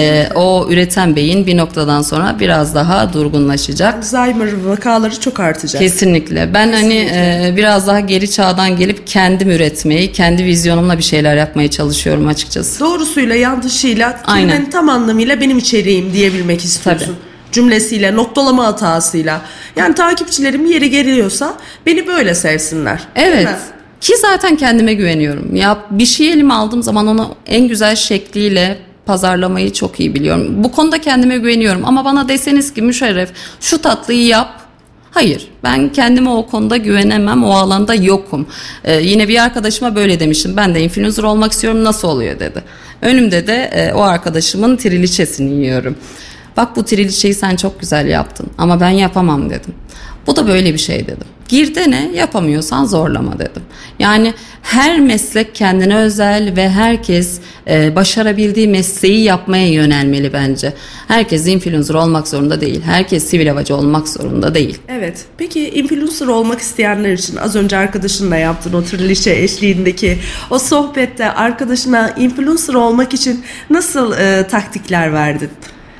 o üreten beyin bir noktadan sonra biraz daha durgunlaşacak. Alzheimer vakaları çok artacak. Kesinlikle. Ben biraz daha geri çağdan gelip kendim üretmeyi, kendi vizyonumla bir şeyler yapmaya çalışıyorum açıkçası. Doğrusuyla, yanlışıyla, kelimenin tam anlamıyla benim içeriğim diyebilmek istiyorsun. Tabii. Cümlesiyle, noktalama hatasıyla. Yani takipçilerim yeri geliyorsa beni böyle sevsinler. Evet. Ki zaten kendime güveniyorum. Ya bir şey elime aldığım zaman onu en güzel şekliyle pazarlamayı çok iyi biliyorum. Bu konuda kendime güveniyorum. Ama bana deseniz ki Müşerref şu tatlıyı yap. Hayır, ben kendime o konuda güvenemem, o alanda yokum. Yine bir arkadaşıma böyle demiştim. Ben de influencer olmak istiyorum, nasıl oluyor dedi. Önümde de o arkadaşımın triliçesini yiyorum. Bak bu triliçeyi sen çok güzel yaptın ama ben yapamam dedim. Bu da böyle bir şey dedim. Gir dene, yapamıyorsan zorlama dedim. Yani her meslek kendine özel ve herkes başarabildiği mesleği yapmaya yönelmeli bence. Herkes influencer olmak zorunda değil. Herkes sivil havacı olmak zorunda değil. Evet. Peki influencer olmak isteyenler için az önce arkadaşınla yaptığın o triliçe eşliğindeki o sohbette arkadaşına influencer olmak için nasıl taktikler verdin?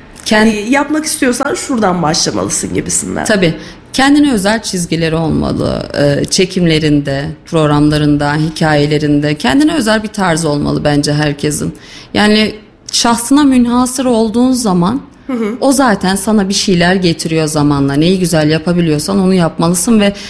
Yapmak istiyorsan şuradan başlamalısın gibisinden. Tabii. Kendine özel çizgileri olmalı. Çekimlerinde, programlarında, hikayelerinde kendine özel bir tarz olmalı bence herkesin. Yani şahsına münhasır olduğun zaman o zaten sana bir şeyler getiriyor zamanla. Neyi güzel yapabiliyorsan onu yapmalısın ve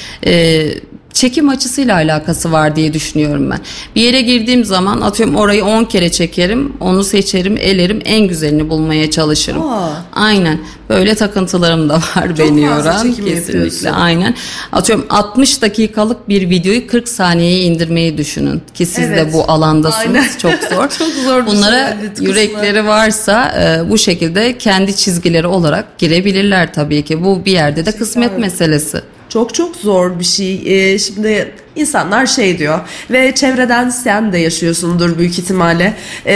çekim açısıyla alakası var diye düşünüyorum ben. Bir yere girdiğim zaman atıyorum orayı 10 kere çekerim, onu seçerim, elerim, en güzelini bulmaya çalışırım. Aynen. Böyle takıntılarım da var beni yoran. Kesinlikle. Aynen. Atıyorum 60 dakikalık bir videoyu 40 saniyeye indirmeyi düşünün. Ki siz de bu alandasınız. Aynen. Çok zor. Çok zor. Bunlara yürekleri varsa bu şekilde kendi çizgileri olarak girebilirler tabii ki. Bu bir yerde de kısmet meselesi. Çok çok zor bir şey. Şimdi insanlar şey diyor ve çevreden sen de yaşıyorsundur büyük ihtimalle.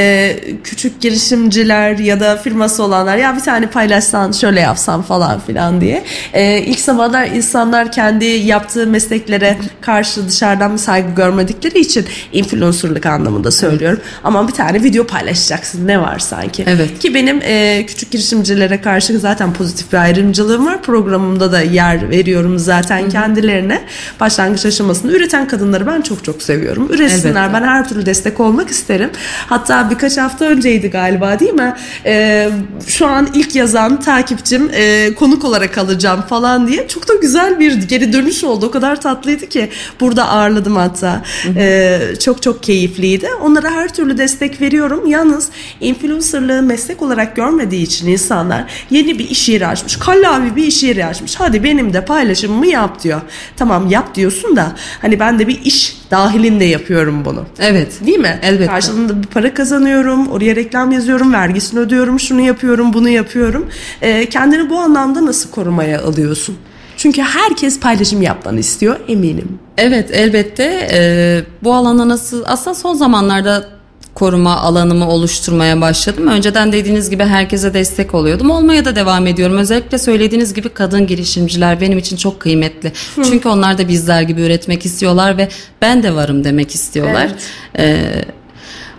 Küçük girişimciler ya da firması olanlar ya bir tane paylaşsan şöyle yapsan falan filan diye. İlk zamanlar insanlar kendi yaptığı mesleklere karşı dışarıdan bir saygı görmedikleri için influencerlık anlamında söylüyorum. Ama bir tane video paylaşacaksın, ne var sanki. Evet. Ki benim küçük girişimcilere karşı zaten pozitif bir ayrımcılığım var. Programımda da yer veriyorum zaten kendilerine. Başlangıç aşamasında üreten kadınları ben çok çok seviyorum. Üretsinler. Elbette. Ben her türlü destek olmak isterim. Hatta birkaç hafta önceydi galiba, değil mi? Şu an ilk yazan takipçim konuk olarak alacağım falan diye. Çok da güzel bir geri dönüş oldu. O kadar tatlıydı ki. Burada ağırladım hatta. Çok çok keyifliydi. Onlara her türlü destek veriyorum. Yalnız influencerlığı meslek olarak görmediği için insanlar yeni bir iş yeri açmış. Kallavi bir iş yeri açmış. Hadi benim de paylaşımımı yap diyor. Tamam yap diyorsun da hani ben de bir iş dahilinde yapıyorum bunu. Evet. Değil mi? Elbette. Karşılığında bir para kazanıyorum. Oraya reklam yazıyorum. Vergisini ödüyorum. Şunu yapıyorum. Bunu yapıyorum. Kendini bu anlamda nasıl korumaya alıyorsun? Çünkü herkes paylaşım yapmanı istiyor eminim. Evet elbette. Bu alanda nasıl aslında son zamanlarda koruma alanımı oluşturmaya başladım. Önceden dediğiniz gibi herkese destek oluyordum. Olmaya da devam ediyorum. Özellikle söylediğiniz gibi kadın girişimciler benim için çok kıymetli. Çünkü onlar da bizler gibi üretmek istiyorlar ve ben de varım demek istiyorlar. Evet.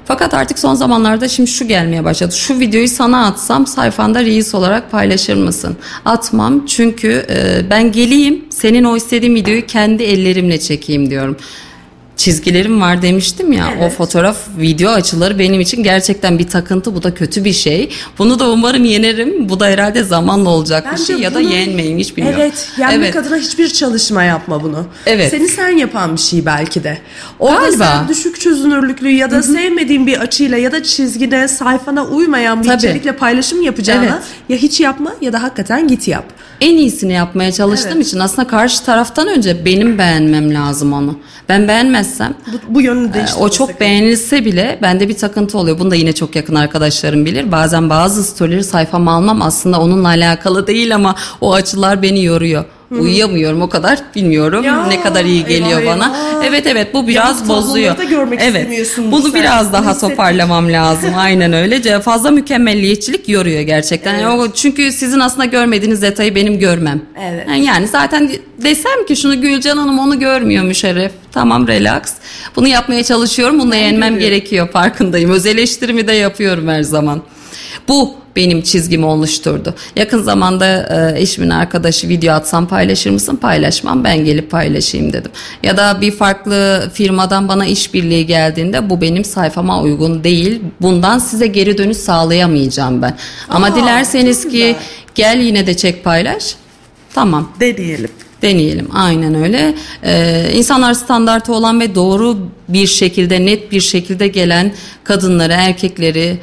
Fakat artık son zamanlarda şimdi şu gelmeye başladı. Şu videoyu sana atsam sayfanda Reels olarak paylaşır mısın? Atmam, çünkü ben geleyim senin o istediğin videoyu kendi ellerimle çekeyim diyorum. Çizgilerim var demiştim ya, o fotoğraf video açıları benim için gerçekten bir takıntı, bu da kötü bir şey. Bunu da umarım yenerim. Bu da herhalde zamanla olacak bir şey ya da yenmeyeyim, hiç bilmiyorum. Evet, yenmek adına hiçbir çalışma yapma bunu. Evet. Seni sen yapan bir şey belki de. Orada Galiba. sen düşük çözünürlüklü ya da sevmediğin bir açıyla ya da çizgide sayfana uymayan bir içerikle paylaşım yapacağına ya hiç yapma ya da hakikaten git yap. En iyisini yapmaya çalıştığım için aslında karşı taraftan önce benim beğenmem lazım onu. Ben beğenmezsem bu yönünü değiştirmesi o çok beğenilse bile bende bir takıntı oluyor. Bunu da yine çok yakın arkadaşlarım bilir. Bazen bazı storyleri sayfama almam aslında onunla alakalı değil ama o açılar beni yoruyor. Uyuyamıyorum o kadar, bilmiyorum ne kadar iyi geliyor bana. Evet bu biraz bozuyor. Bunu biraz daha toparlamam lazım. Aynen öyle. Fazla mükemmelliyetçilik yoruyor gerçekten. Yani çünkü sizin aslında görmediğiniz detayı benim görmem. Yani zaten desem ki şunu Gülcan Hanım onu görmüyor Müşerref. Tamam, relax. Bunu yapmaya çalışıyorum. Bunu yenmem gerekiyor, farkındayım. Öz eleştirimi de yapıyorum her zaman. Bu benim çizgimi oluşturdu. Yakın zamanda eşimin arkadaşı video atsam paylaşır mısın? Paylaşmam, ben gelip paylaşayım dedim. Ya da bir farklı firmadan bana işbirliği geldiğinde bu benim sayfama uygun değil. Bundan size geri dönüş sağlayamayacağım ben. Ama dilerseniz ki gel yine de çek paylaş. Tamam. Deneyelim. Aynen öyle. İnsanlar standartı olan ve doğru bir şekilde, net bir şekilde gelen kadınları, erkekleri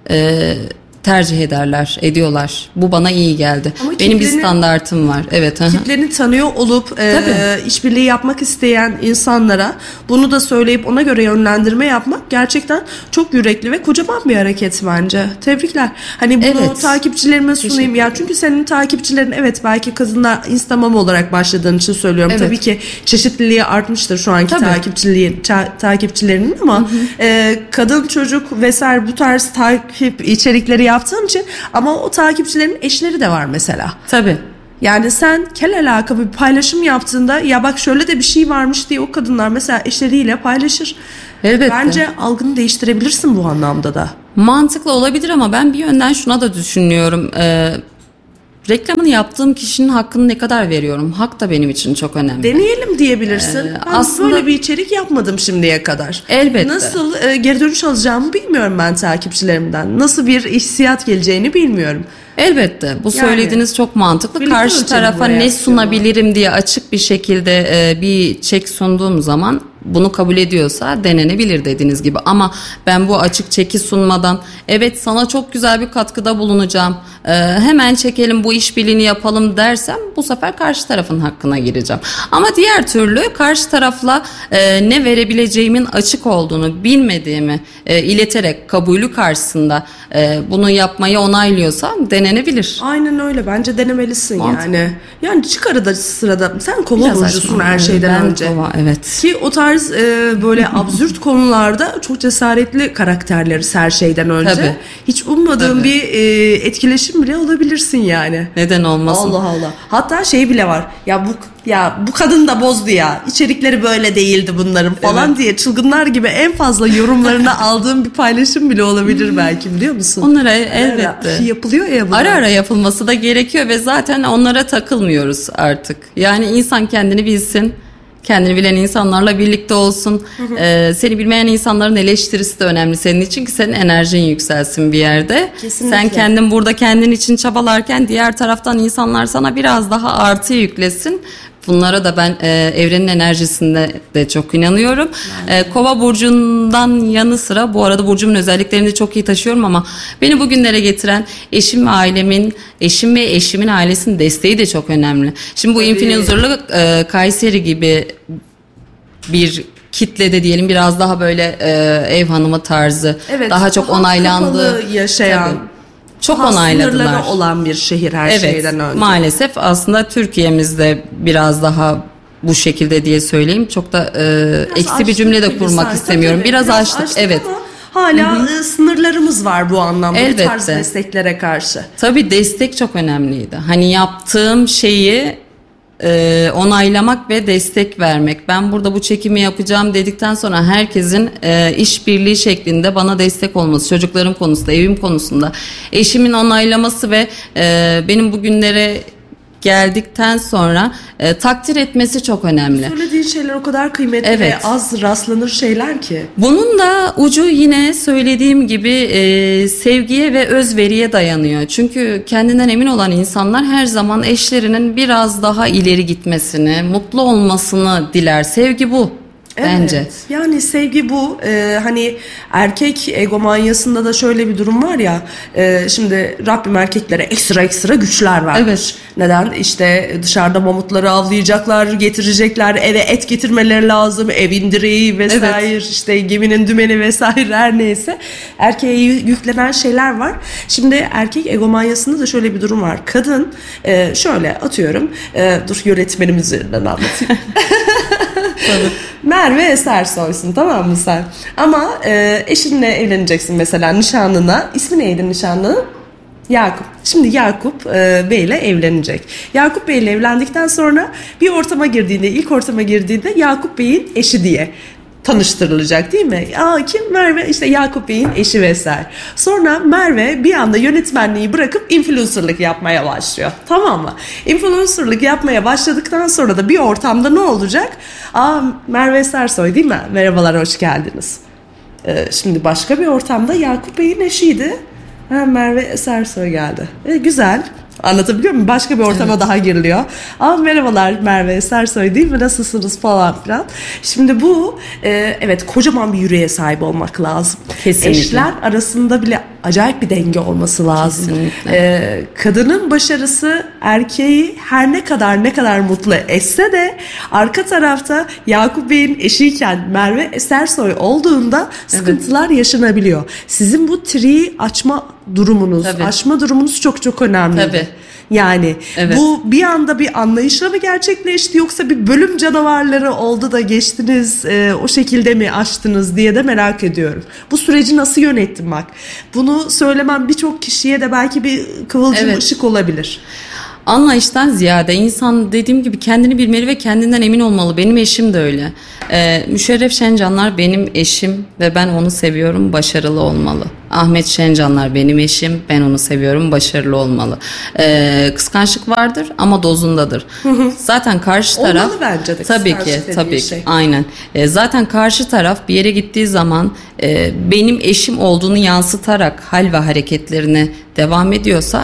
tercih ediyorlar. Bu bana iyi geldi. Ama benim bir standartım var. Evet. Kitleni tanıyor olup işbirliği yapmak isteyen insanlara bunu da söyleyip ona göre yönlendirme yapmak gerçekten çok yürekli ve kocaman bir hareket bence. Tebrikler. Hani bunu takipçilerime sunayım. Ya çünkü senin takipçilerin belki kadınlar Instagram olarak başladığın için söylüyorum. Tabii ki çeşitliliği artmıştır şu anki takipçilerinin ama kadın, çocuk vesaire bu tarz takip içerikleri yaptığın için, ama o takipçilerin eşleri de var mesela. Tabii. Yani sen kel alakalı bir paylaşım yaptığında ya bak şöyle de bir şey varmış diye o kadınlar mesela eşleriyle paylaşır. Elbette. Bence algını değiştirebilirsin bu anlamda da. Mantıklı olabilir ama ben bir yönden şuna da düşünüyorum. Reklamını yaptığım kişinin hakkını ne kadar veriyorum? Hak da benim için çok önemli. Deneyelim diyebilirsin. Ben aslında böyle bir içerik yapmadım şimdiye kadar. Elbette. Nasıl geri dönüş alacağımı bilmiyorum ben takipçilerimden. Nasıl bir hissiyat geleceğini bilmiyorum. Elbette. Bu söylediğiniz çok mantıklı. Karşı tarafa ne sunabilirim diye açık bir şekilde bir çek sunduğum zaman bunu kabul ediyorsa denenebilir dediğiniz gibi. Ama ben bu açık çeki sunmadan sana çok güzel bir katkıda bulunacağım, hemen çekelim bu işbirliğini yapalım dersem bu sefer karşı tarafın hakkına gireceğim. Ama diğer türlü karşı tarafla ne verebileceğimin açık olduğunu bilmediğimi ileterek kabulü karşısında bunu yapmayı onaylıyorsam denenebilir. Aynen öyle. Bence denemelisin yani. Yani çık arada sırada. Sen kova burcusun her şeyden önce. Ki o tarz böyle absürt konularda çok cesaretli karakterleriz her şeyden önce. Hiç ummadığın bir etkileşim bile olabilirsin yani. Neden olmasın? Allah. Hatta bile var. Bu kadın da bozdu ya. İçerikleri böyle değildi bunların falan diye çılgınlar gibi en fazla yorumlarını aldığım bir paylaşım bile olabilir belki, biliyor musun? Onlara elbette. Yapılıyor ya bunlar. Ara yapılması da gerekiyor ve zaten onlara takılmıyoruz artık. Yani insan kendini bilsin. Kendini bilen insanlarla birlikte olsun. Seni bilmeyen insanların eleştirisi de önemli senin için ki senin enerjin yükselsin bir yerde. Kesinlikle. Sen kendin burada kendin için çabalarken diğer taraftan insanlar sana biraz daha artı yüklesin. Bunlara da ben evrenin enerjisinde de çok inanıyorum. Kova burcundan yanı sıra bu arada burcumun özelliklerini de çok iyi taşıyorum ama beni bugünlere getiren eşim ve eşimin ailesinin desteği de çok önemli. Şimdi bu influencerlık Kayseri gibi bir kitlede diyelim biraz daha böyle ev hanımı tarzı daha çok onaylandı. Yaşayan. Çok onayladılar. Sınırları olan bir şehir her şeyden önce. Maalesef aslında Türkiye'mizde biraz daha bu şekilde diye söyleyeyim. Çok da eksi bir cümle de kurmak istemiyorum. Biraz açtık ama hala sınırlarımız var bu anlamda. Bu tarz desteklere karşı. Tabii destek çok önemliydi. Hani yaptığım şeyi onaylamak ve destek vermek. Ben burada bu çekimi yapacağım dedikten sonra herkesin işbirliği şeklinde bana destek olması, çocuklarım konusunda, evim konusunda, eşimin onaylaması ve benim bugünlere geldikten sonra takdir etmesi çok önemli. Söylediğin şeyler o kadar kıymetli Evet. ve az rastlanır şeyler ki. Bunun da ucu yine söylediğim gibi sevgiye ve özveriye dayanıyor. Çünkü kendinden emin olan insanlar her zaman eşlerinin biraz daha ileri gitmesini, mutlu olmasını diler. Sevgi bu. Bence. Evet, yani sevgi bu. Hani erkek egomanyasında da şöyle bir durum var ya, şimdi Rabbim erkeklere ekstra güçler vermiş. Evet. Neden? İşte dışarıda mamutları avlayacaklar, getirecekler, eve et getirmeleri lazım, evin direği vesaire, Evet. işte geminin dümeni vesaire, her neyse. Erkeğe yüklenen şeyler var. Şimdi erkek egomanyasında da şöyle bir durum var. Kadın şöyle atıyorum, dur yönetmenim üzerinden anlatayım. Merve Esersoy'sun, tamam mı sen? Ama eşinle evleneceksin mesela, nişanlına. İsmi neydi nişanlının? Yakup. Şimdi Yakup Bey ile evlenecek. Yakup Bey ile evlendikten sonra bir ortama girdiğinde, ilk ortama girdiğinde Yakup Bey'in eşi diye tanıştırılacak, değil mi? Kim? Merve, işte Yakup Bey'in eşi vesaire. Sonra Merve bir anda yönetmenliği bırakıp influencerlık yapmaya başlıyor. Tamam mı? Influencerlık yapmaya başladıktan sonra da bir ortamda ne olacak? Merve Esersoy değil mi? Merhabalar, hoş geldiniz. Şimdi başka bir ortamda Yakup Bey'in eşiydi. Merve Esersoy geldi. Güzel. Anlatabiliyor muyum? Başka bir ortama daha giriliyor. Merhabalar, Merve Esersoy değil mi? Nasılsınız falan filan. Şimdi bu evet, kocaman bir yüreğe sahip olmak lazım. Kesinlikle. Eşler arasında bile acayip bir denge olması lazım. Kesinlikle. Kadının başarısı erkeği her ne kadar mutlu etse de arka tarafta Yakup Bey'in eşiyken Merve Esersoy olduğunda sıkıntılar yaşanabiliyor. Sizin bu triyi açma durumunuz, Tabii. aşma durumunuz çok önemli. Tabii. Yani Evet. bu bir anda bir anlayışla mı gerçekleşti, yoksa bir bölüm canavarları oldu da geçtiniz, o şekilde mi aştınız diye de merak ediyorum. Bu süreci nasıl yönettin bak? Bunu söylemem birçok kişiye de belki bir kıvılcım Evet. ışık olabilir. Anlayıştan ziyade insan, dediğim gibi, kendini bilmeli ve kendinden emin olmalı. Benim eşim de öyle. Müşerref Şencanlar benim eşim ve ben onu seviyorum, başarılı olmalı. Ahmet Şencanlar benim eşim, ben onu seviyorum, başarılı olmalı. Kıskançlık vardır ama dozundadır. Zaten karşı taraf... Olmalı bence de Tabii ki, kıskançlık dediğin tabii ki. şey. Aynen. Zaten karşı taraf bir yere gittiği zaman benim eşim olduğunu yansıtarak hal ve hareketlerine devam ediyorsa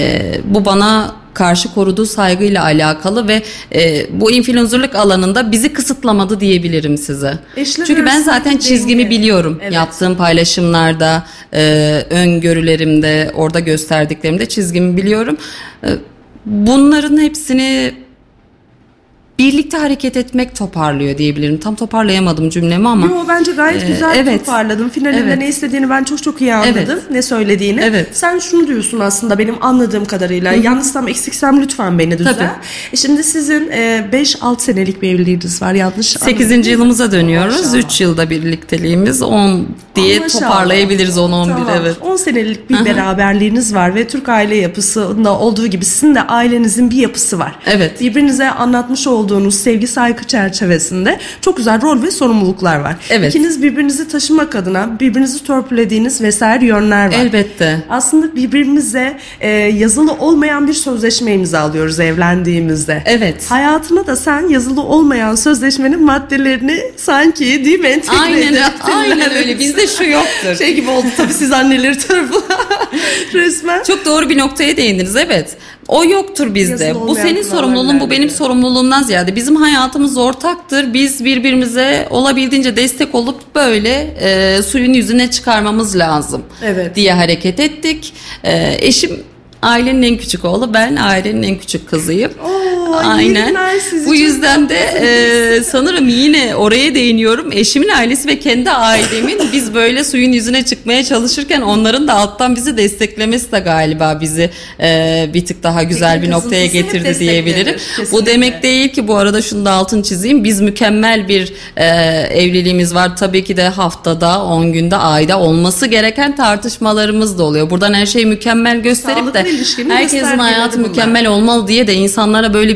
bu bana karşı koruduğu saygıyla alakalı ve bu influencerlık alanında bizi kısıtlamadı diyebilirim size. Eşler Çünkü ben arasındaki zaten çizgimi denge. biliyorum. Evet. Yaptığım paylaşımlarda, öngörülerimde, orada gösterdiklerimde çizgimi biliyorum. Bunların hepsini birlikte hareket etmek toparlıyor diyebilirim. Tam toparlayamadım cümlemi ama. Yo, bence gayet güzel evet. toparladın. Finalinde Evet. ne istediğini ben çok iyi anladım. Evet. Ne söylediğini. Evet. Sen şunu diyorsun aslında benim anladığım kadarıyla. Yanlışsam eksiksem lütfen beni düzelt. Tabii. Şimdi sizin 5-6 senelik bir evliliğiniz var, yanlış 8. yılımıza dönüyoruz. Maşallah. 3 yılda birlikteliğimiz 10 diye Maşallah. toparlayabiliriz 10-11 Tamam. evet. 10 senelik bir beraberliğiniz var ve Türk aile yapısında olduğu gibi sizin de ailenizin bir yapısı var. Evet. Birbirinize anlatmış olduğunuz sevgi, saygı çerçevesinde çok güzel rol ve sorumluluklar var. Evet. İkiniz birbirinizi taşımak adına birbirinizi törpülediğiniz vesaire yönler var. Elbette. Aslında birbirimize yazılı olmayan bir sözleşme imzalıyoruz evlendiğimizde. Evet. Hayatına da sen yazılı olmayan sözleşmenin maddelerini sanki, değil mi, entegre Aynen, edip aynen öyle. Bizde şu yoktur. şey gibi oldu tabii, siz anneleri tarafından resmen. Çok doğru bir noktaya değindiniz, evet. O yoktur bizde. Yazılı Bu olmayan senin kurallar sorumluluğun, bu benim ilerliyor. sorumluluğumdan ziyade. Bizim hayatımız ortaktır. Biz birbirimize olabildiğince destek olup böyle suyun yüzüne çıkarmamız lazım Evet. diye hareket ettik. Eşim ailenin en küçük oğlu, ben ailenin en küçük kızıyım. Aynen. yeniler sizi Bu çok yüzden de sanırım yine oraya değiniyorum. Eşimin ailesi ve kendi ailemin biz böyle suyun yüzüne çıkmaya çalışırken onların da alttan bizi desteklemesi de galiba bizi bir tık daha güzel Teknik bir noktaya kısıntısı hep getirdi diyebilirim. desteklenir, Bu kesinlikle. demek değil ki, bu arada şunu da altını çizeyim. Biz mükemmel bir evliliğimiz var. Tabii ki de haftada, 10 günde, ayda olması gereken tartışmalarımız da oluyor. Buradan her şeyi mükemmel gösterip Sağlıklı de ilişkinin herkesin göstergeleri hayatı bunlar. mükemmel olmalı diye de insanlara böyle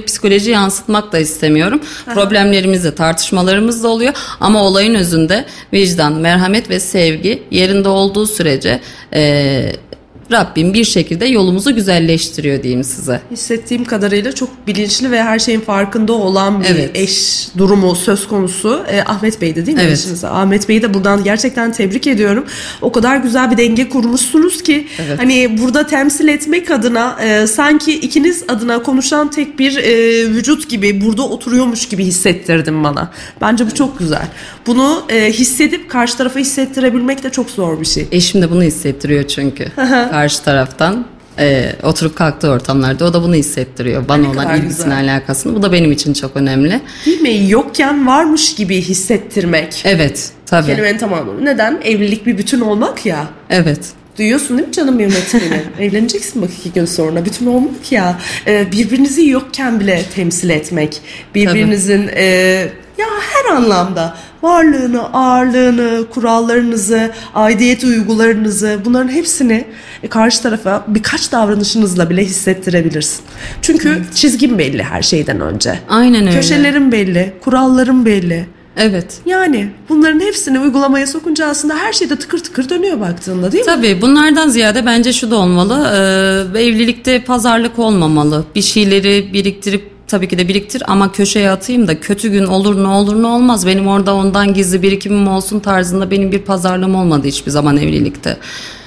bir psikoloji yansıtmak da istemiyorum. Problemlerimiz de, tartışmalarımız da oluyor ama olayın özünde vicdan, merhamet ve sevgi yerinde olduğu sürece Rabbim bir şekilde yolumuzu güzelleştiriyor diyeyim size. Hissettiğim kadarıyla çok bilinçli ve her şeyin farkında olan bir eş durumu söz konusu. Ahmet Bey'di değil mi? Evet. Eşiniz? Ahmet Bey'i de buradan gerçekten tebrik ediyorum. O kadar güzel bir denge kurmuşsunuz ki hani burada temsil etmek adına sanki ikiniz adına konuşan tek bir vücut gibi burada oturuyormuş gibi hissettirdim bana. Bence bu çok güzel. Bunu hissedip karşı tarafa hissettirebilmek de çok zor bir şey. Eşim de bunu hissettiriyor çünkü. Karşı taraftan oturup kalktığı ortamlarda o da bunu hissettiriyor. Bana olan ilgisini, alakasını. Bu da benim için çok önemli. Değil mi? Yokken varmış gibi hissettirmek. Evet, tabii. Kelimenin tamamı. Neden? Evlilik bir bütün olmak ya. Evet. Duyuyorsun değil mi canım yönetmeni? Evleneceksin bak 2 gün sonra. Bütün olmak ya. Birbirinizi yokken bile temsil etmek. Birbirinizin ya her anlamda varlığını, ağırlığını, kurallarınızı, aidiyet duygularınızı, bunların hepsini karşı tarafa birkaç davranışınızla bile hissettirebilirsin. Çünkü çizgin belli her şeyden önce. Aynen öyle. Köşelerin belli, kuralların belli. Evet. Yani bunların hepsini uygulamaya sokunca aslında her şey de tıkır tıkır dönüyor baktığında değil mi? Tabii bunlardan ziyade bence şu da olmalı. Evlilikte pazarlık olmamalı. Bir şeyleri biriktirip tabii ki de biriktir ama köşeye atayım da kötü gün olur ne olur ne olmaz. Benim orada ondan gizli birikimim olsun tarzında benim bir pazarlığım olmadı hiçbir zaman evlilikte.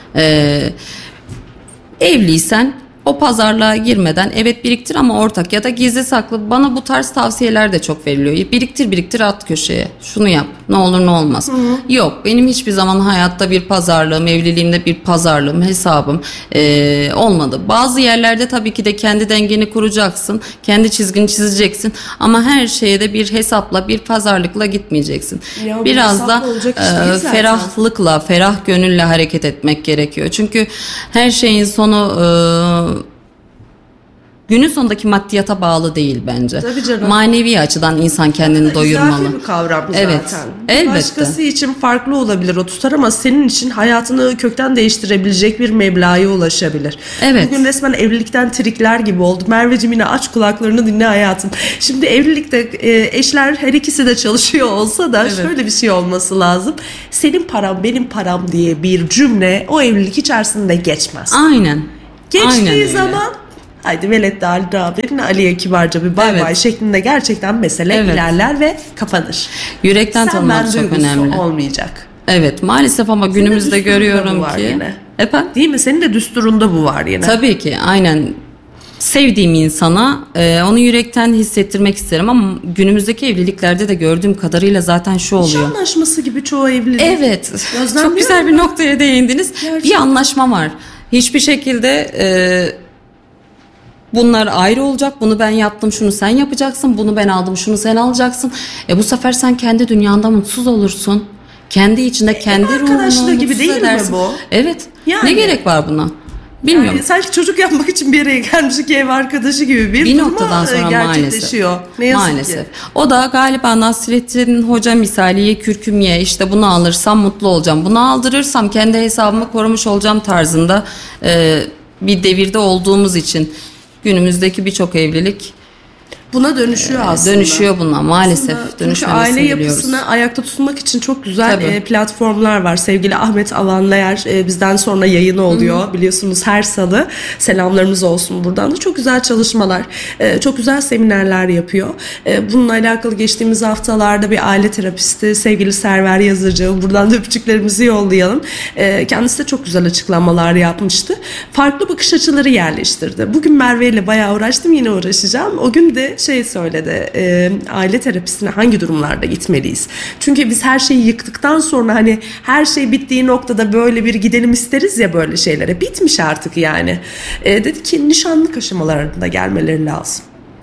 Evliysen o pazarlığa girmeden evet biriktir ama ortak ya da gizli saklı, bana bu tarz tavsiyeler de çok veriliyor. Biriktir at köşeye. Şunu yap. Ne olur ne olmaz. Yok, benim hiçbir zaman hayatta bir pazarlığım, evliliğimde bir pazarlığım, hesabım olmadı. Bazı yerlerde tabii ki de kendi dengeni kuracaksın. Kendi çizgini çizeceksin. Ama her şeye de bir hesapla, bir pazarlıkla gitmeyeceksin. Ya, biraz da ferahlıkla, ferah gönülle hareket etmek gerekiyor. Çünkü her şeyin sonu günün sonundaki maddiyata bağlı değil bence. Tabii canım. Manevi açıdan insan kendini doyurmalı. İzafi bir kavram zaten. Evet, elbette. Başkası için farklı olabilir o tutar ama senin için hayatını kökten değiştirebilecek bir meblağa ulaşabilir. Evet. Bugün resmen evlilikten trikler gibi oldu. Merveciğim yine aç kulaklarını dinle hayatım. Şimdi evlilikte eşler her ikisi de çalışıyor olsa da şöyle bir şey olması lazım. Senin param benim param diye bir cümle o evlilik içerisinde geçmez. Aynen. Geçtiği zaman haydi velet de Ali abinin Ali'ye kibarca bir bay bay şeklinde gerçekten mesele ilerler ve kapanır. Yürekten tanımak çok önemli. Olmayacak. Evet maalesef ama günümüzde görüyorum ki. Efendim? Değil mi? Senin de düsturunda bu var yine. Tabii ki aynen. Sevdiğim insana onu yürekten hissettirmek isterim ama günümüzdeki evliliklerde de gördüğüm kadarıyla zaten şu oluyor. Nişan anlaşması gibi çoğu evlilik. Evet. Çok güzel bir noktaya değindiniz. Gerçekten. Bir anlaşma var. Hiçbir şekilde bunlar ayrı olacak. Bunu ben yaptım, şunu sen yapacaksın. Bunu ben aldım, şunu sen alacaksın. Bu sefer sen kendi dünyanda mutsuz olursun. Kendi içinde kendi ruhunu arkadaşlığı gibi mutsuz değil edersin. mi bu? Evet. Yani. Ne gerek var buna? Bilmiyorum. Yani sanki çocuk yapmak için bir yere gelmiş ki ev arkadaşı gibi bir noktadan sonra gerçekleşiyor. maalesef. Ne yazık maalesef. ki. O da galiba Nasrettin Hoca misali ye kürküm ye, işte bunu alırsam mutlu olacağım. Bunu aldırırsam kendi hesabımı korumuş olacağım tarzında bir devirde olduğumuz için günümüzdeki birçok evlilik buna dönüşüyor aslında. Dönüşüyor buna maalesef. Çünkü aile yapısını ayakta tutmak için çok güzel platformlar var. Sevgili Ahmet Avanlayer bizden sonra yayını oluyor. Biliyorsunuz her salı. Selamlarımız olsun buradan da. Çok güzel çalışmalar. Çok güzel seminerler yapıyor. Bununla alakalı geçtiğimiz haftalarda bir aile terapisti sevgili Server Yazıcı. Buradan da öpücüklerimizi yollayalım. Kendisi de çok güzel açıklamalar yapmıştı. Farklı bakış açıları yerleştirdi. Bugün Merve ile bayağı uğraştım. Yine uğraşacağım. O gün de söyledi, aile terapisine hangi durumlarda gitmeliyiz? Çünkü biz her şeyi yıktıktan sonra hani her şey bittiği noktada böyle bir gidelim isteriz ya böyle şeylere. Bitmiş artık yani. Dedi ki nişanlık aşamalarında gelmeleri lazım.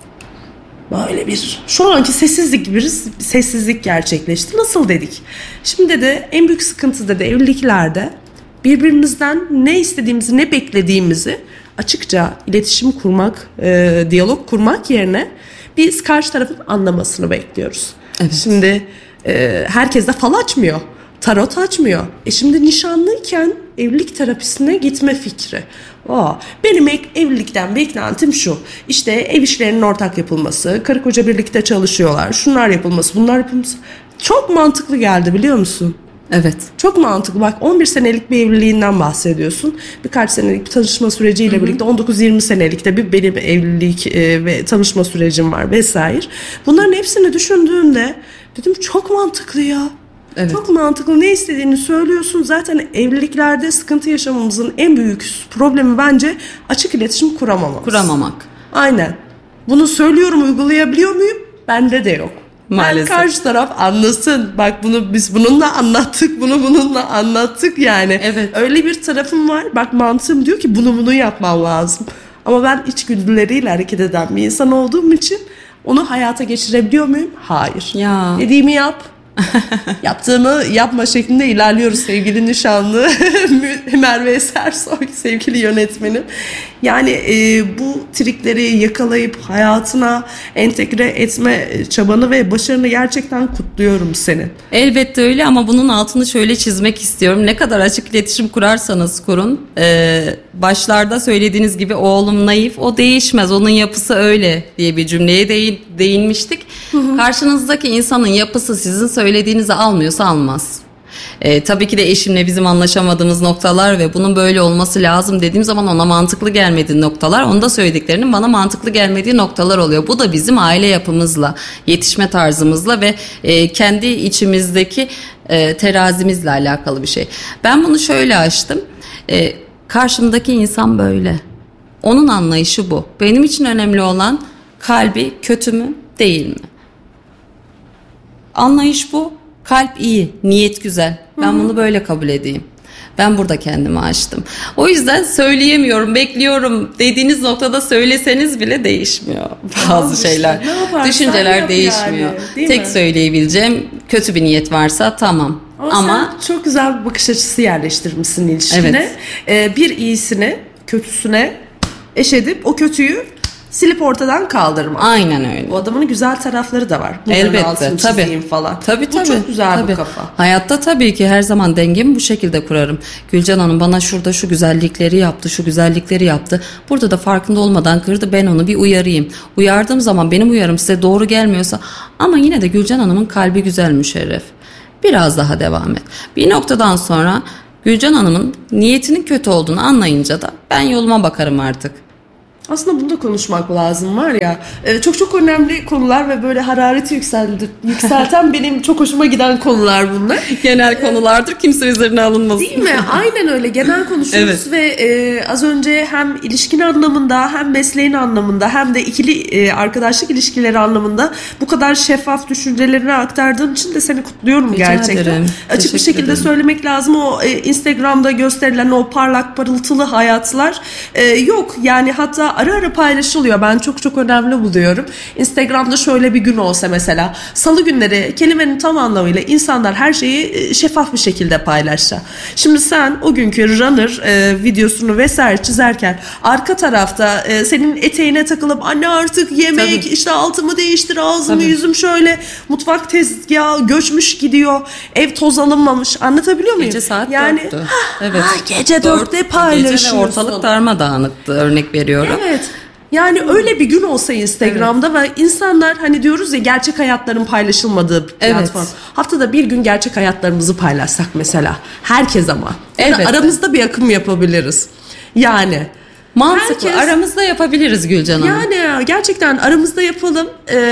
Böyle bir şu anki sessizlik gibi bir sessizlik gerçekleşti. Nasıl dedik? Şimdi de en büyük sıkıntı dedi evliliklerde birbirimizden ne istediğimizi ne beklediğimizi açıkça iletişim kurmak, diyalog kurmak yerine biz karşı tarafın anlamasını bekliyoruz. Evet. Şimdi herkes de fal açmıyor, tarot açmıyor. Şimdi nişanlıyken evlilik terapisine gitme fikri. Benim evlilikten beklentim şu. İşte ev işlerinin ortak yapılması, karı koca birlikte çalışıyorlar, şunlar yapılması, bunlar yapılması. Çok mantıklı geldi, biliyor musun? Evet. Çok mantıklı. Bak, 11 senelik bir evliliğinden bahsediyorsun. Birkaç senelik bir tanışma süreciyle birlikte 19-20 senelikte bir benim evlilik ve tanışma sürecim var vesaire. Bunların hepsini düşündüğümde dedim çok mantıklı ya. Evet. Çok mantıklı. Ne istediğini söylüyorsun. Zaten evliliklerde sıkıntı yaşamamızın en büyük problemi bence açık iletişim kuramamak. Aynen. Bunu söylüyorum, uygulayabiliyor muyum? Bende de yok. Maalesef. Yani karşı taraf anlasın. Bak, bunu biz bununla anlattık, bunu bununla anlattık yani. Evet. Öyle bir tarafım var. Bak, mantığım diyor ki bunu yapman lazım. Ama ben içgüdüleriyle hareket eden bir insan olduğum için onu hayata geçirebiliyor muyum? Hayır. Ya. Dediğimi yap. Yaptığımı yapma şeklinde ilerliyoruz sevgili nişanlı Merve Esersoy, sevgili yönetmenim. Yani bu trikleri yakalayıp hayatına entegre etme çabanı ve başarını gerçekten kutluyorum seni. Elbette öyle, ama bunun altını şöyle çizmek istiyorum. Ne kadar açık iletişim kurarsanız kurun, başlarda söylediğiniz gibi oğlum naif, o değişmez, onun yapısı öyle diye bir cümleye değinmiştik. Karşınızdaki insanın yapısı sizin söylediğinizi almıyorsa almaz. Tabii ki de eşimle bizim anlaşamadığımız noktalar ve bunun böyle olması lazım dediğim zaman ona mantıklı gelmediği noktalar, onun da söylediklerinin bana mantıklı gelmediği noktalar oluyor. Bu da bizim aile yapımızla, yetişme tarzımızla ve kendi içimizdeki terazimizle alakalı bir şey. Ben bunu şöyle açtım. Karşımdaki insan böyle. Onun anlayışı bu. Benim için önemli olan kalbi kötü mü, değil mi? Anlayış bu. Kalp iyi, niyet güzel. Ben bunu böyle kabul edeyim. Ben burada kendimi açtım. O yüzden söyleyemiyorum, bekliyorum dediğiniz noktada söyleseniz bile değişmiyor bazı şeyler. Düşünceler değişmiyor. Yani, Tek mi? söyleyebileceğim, kötü bir niyet varsa tamam. Ama sen çok güzel bir bakış açısı yerleştirmişsin ilişkine. Evet. Bir iyisini kötüsüne eş edip o kötüyü silip ortadan kaldırmak. Aynen öyle. Bu adamın güzel tarafları da var. Bunların Elbette, altını tabii. çizeyim falan. Tabii. Bu çok güzel tabii. bir kafa. Hayatta tabii ki her zaman dengemi bu şekilde kurarım. Gülcan Hanım bana şurada şu güzellikleri yaptı, şu güzellikleri yaptı. Burada da farkında olmadan kırdı, ben onu bir uyarayım. Uyardığım zaman benim uyarım size doğru gelmiyorsa, ama yine de Gülcan Hanım'ın kalbi güzel, Müşerref. Biraz daha devam et. Bir noktadan sonra Gülcan Hanım'ın niyetinin kötü olduğunu anlayınca da ben yoluma bakarım artık. Aslında bunu da konuşmak lazım, var ya. Çok önemli konular ve böyle harareti yükselten benim çok hoşuma giden konular bunlar. Genel konulardır, kimse üzerine alınmasın. Değil mi? Aynen öyle. Genel konuşuyoruz. Evet. Ve az önce hem ilişkin anlamında, hem mesleğin anlamında, hem de ikili arkadaşlık ilişkileri anlamında bu kadar şeffaf düşüncelerini aktardığın için de seni kutluyorum. Rica gerçekten. ederim. Açık bir Teşekkür şekilde ederim. söylemek lazım. O Instagram'da gösterilen o parlak parıltılı hayatlar yok. Yani hatta ara ara paylaşılıyor. Ben çok önemli buluyorum. Instagram'da şöyle bir gün olsa mesela, salı günleri kelimenin tam anlamıyla insanlar her şeyi şeffaf bir şekilde paylaşsa. Şimdi sen o günkü runner videosunu vesaire çizerken arka tarafta senin eteğine takılıp anne artık yemek, Tabii. işte altımı değiştir, ağzımı Tabii. yüzüm şöyle, mutfak tezgahı göçmüş gidiyor, ev toz alınmamış, anlatabiliyor muyum? Gece saat yani 4'tü. Evet. gece 4'te paylaşıyorsun. Gece ve ortalık darmadağınıktı, örnek veriyorum. Evet. Yani öyle bir gün olsa Instagram'da ve insanlar, hani diyoruz ya, gerçek hayatların paylaşılmadığı bir platform. Evet. Haftada bir gün gerçek hayatlarımızı paylaşsak mesela. Herkes ama. Ya da Elbette. aramızda bir akım yapabiliriz. Yani. Mantıklı. Herkes- Aramızda yapabiliriz Gülcan Hanım. Yani gerçekten aramızda yapalım.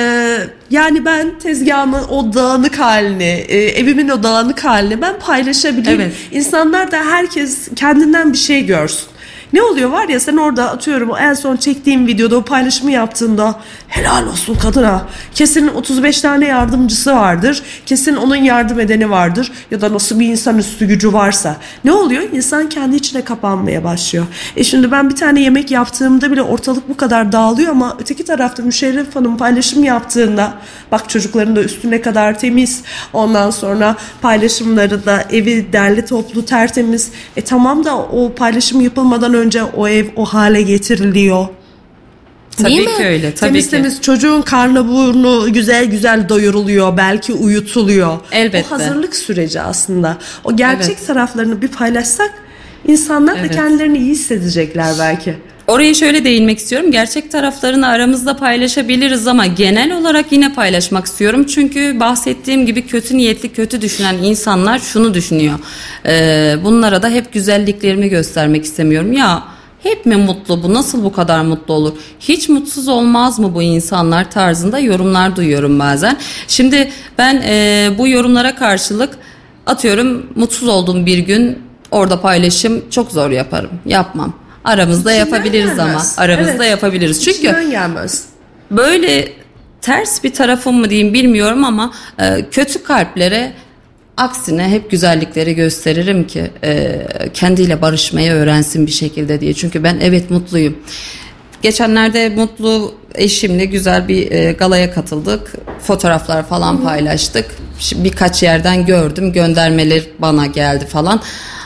Yani ben tezgahımın o dağınık halini, evimin o dağınık halini ben paylaşabileyim. Evet. İnsanlar da, herkes kendinden bir şey görsün. Ne oluyor var ya, sen orada atıyorum o en son çektiğim videoda o paylaşımı yaptığında helal olsun kadına. Kesin 35 tane yardımcısı vardır. Kesin onun yardım edeni vardır. Ya da nasıl bir insanüstü gücü varsa. Ne oluyor? İnsan kendi içine kapanmaya başlıyor. Şimdi ben bir tane yemek yaptığımda bile ortalık bu kadar dağılıyor ama öteki tarafta Müşerref Hanım paylaşım yaptığında, bak çocukların da üstü ne kadar temiz. Ondan sonra paylaşımları da evi derli toplu tertemiz. Tamam da o paylaşım yapılmadan önce o ev o hale getiriliyor. Tabii Değil ki mi? öyle. Tabii Temiz ki. temiz, çocuğun karnı burnu güzel güzel doyuruluyor. Belki uyutuluyor. Elbette. O hazırlık süreci aslında. O gerçek Evet. taraflarını bir paylaşsak İnsanlar da Evet. kendilerini iyi hissedecekler belki. Oraya şöyle değinmek istiyorum. Gerçek taraflarını aramızda paylaşabiliriz ama genel olarak yine paylaşmak istiyorum. Çünkü bahsettiğim gibi kötü niyetli, kötü düşünen insanlar şunu düşünüyor. Bunlara da hep güzelliklerimi göstermek istemiyorum. Ya hep mi mutlu bu? Nasıl bu kadar mutlu olur? Hiç mutsuz olmaz mı bu insanlar tarzında yorumlar duyuyorum bazen. Şimdi ben bu yorumlara karşılık atıyorum mutsuz olduğum bir gün orada paylaşım çok zor yaparım. Yapmam. Aramızda İçinden yapabiliriz gelmez. ama aramızda Evet. yapabiliriz. Çünkü İçinden gelmez. böyle ters bir tarafım mı diyeyim bilmiyorum ama kötü kalplere aksine hep güzellikleri gösteririm ki kendiyle barışmayı öğrensin bir şekilde diye. Çünkü ben evet mutluyum. Geçenlerde mutlu eşimle güzel bir galaya katıldık. Fotoğraflar falan paylaştık. Birkaç yerden gördüm. Göndermeler bana geldi falan.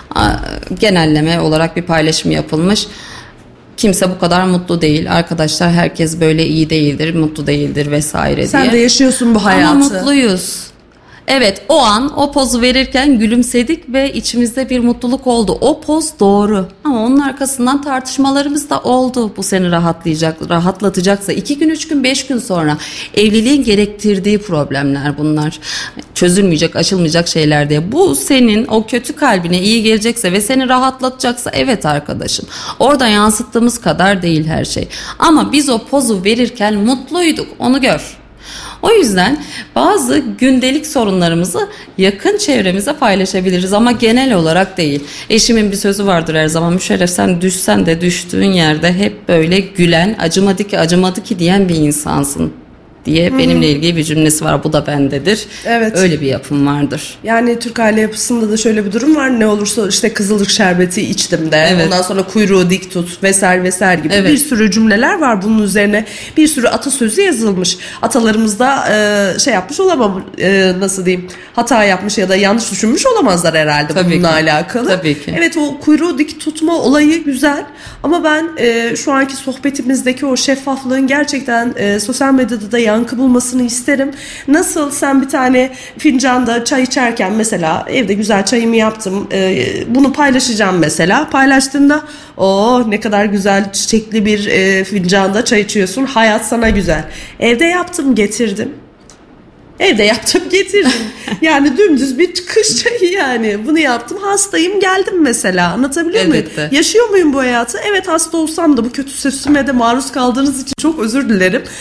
Genelleme olarak bir paylaşım yapılmış. Kimse bu kadar mutlu değil. Arkadaşlar herkes böyle iyi değildir, mutlu değildir vesaire diye. Sen de yaşıyorsun bu hayatı. Ama mutluyuz. Evet, o an o pozu verirken gülümsedik ve içimizde bir mutluluk oldu. O poz doğru. Ama onun arkasından tartışmalarımız da oldu. Bu seni rahatlatacaksa 2 gün, 3 gün, 5 gün sonra evliliğin gerektirdiği problemler bunlar. Çözülmeyecek, aşılmayacak şeyler diye. Bu senin o kötü kalbine iyi gelecekse ve seni rahatlatacaksa evet arkadaşım. Orada yansıttığımız kadar değil her şey. Ama biz o pozu verirken mutluyduk. Onu gör. O yüzden bazı gündelik sorunlarımızı yakın çevremize paylaşabiliriz ama genel olarak değil. Eşimin bir sözü vardır her zaman, Müşerref sen düşsen de düştüğün yerde hep böyle gülen, acımadı ki diyen bir insansın diye benimle ilgili bir cümlesi var. Bu da bendedir. Evet. Öyle bir yapım vardır. Yani Türk aile yapısında da şöyle bir durum var. Ne olursa işte kızılcık şerbeti içtim de. Evet. Ondan sonra kuyruğu dik tut vesaire gibi Evet. bir sürü cümleler var. Bunun üzerine bir sürü atasözü yazılmış. Atalarımız da şey yapmış olamam, nasıl diyeyim, hata yapmış ya da yanlış düşünmüş olamazlar herhalde Tabii bununla ki. alakalı. Tabii ki. Evet, o kuyruğu dik tutma olayı güzel ama ben şu anki sohbetimizdeki o şeffaflığın gerçekten sosyal medyada da yankı bulmasını isterim. Nasıl sen bir tane fincanda çay içerken mesela evde güzel çayımı yaptım, bunu paylaşacağım mesela. Paylaştığında ne kadar güzel çiçekli bir fincanda çay içiyorsun, hayat sana güzel. Evde yaptım getirdim. Yani dümdüz bir kış çayı yani. Bunu yaptım, hastayım, geldim mesela. Anlatabiliyor muyum? Elbette. Yaşıyor muyum bu hayatı? Evet, hasta olsam da bu kötü sesime de maruz kaldığınız için çok özür dilerim.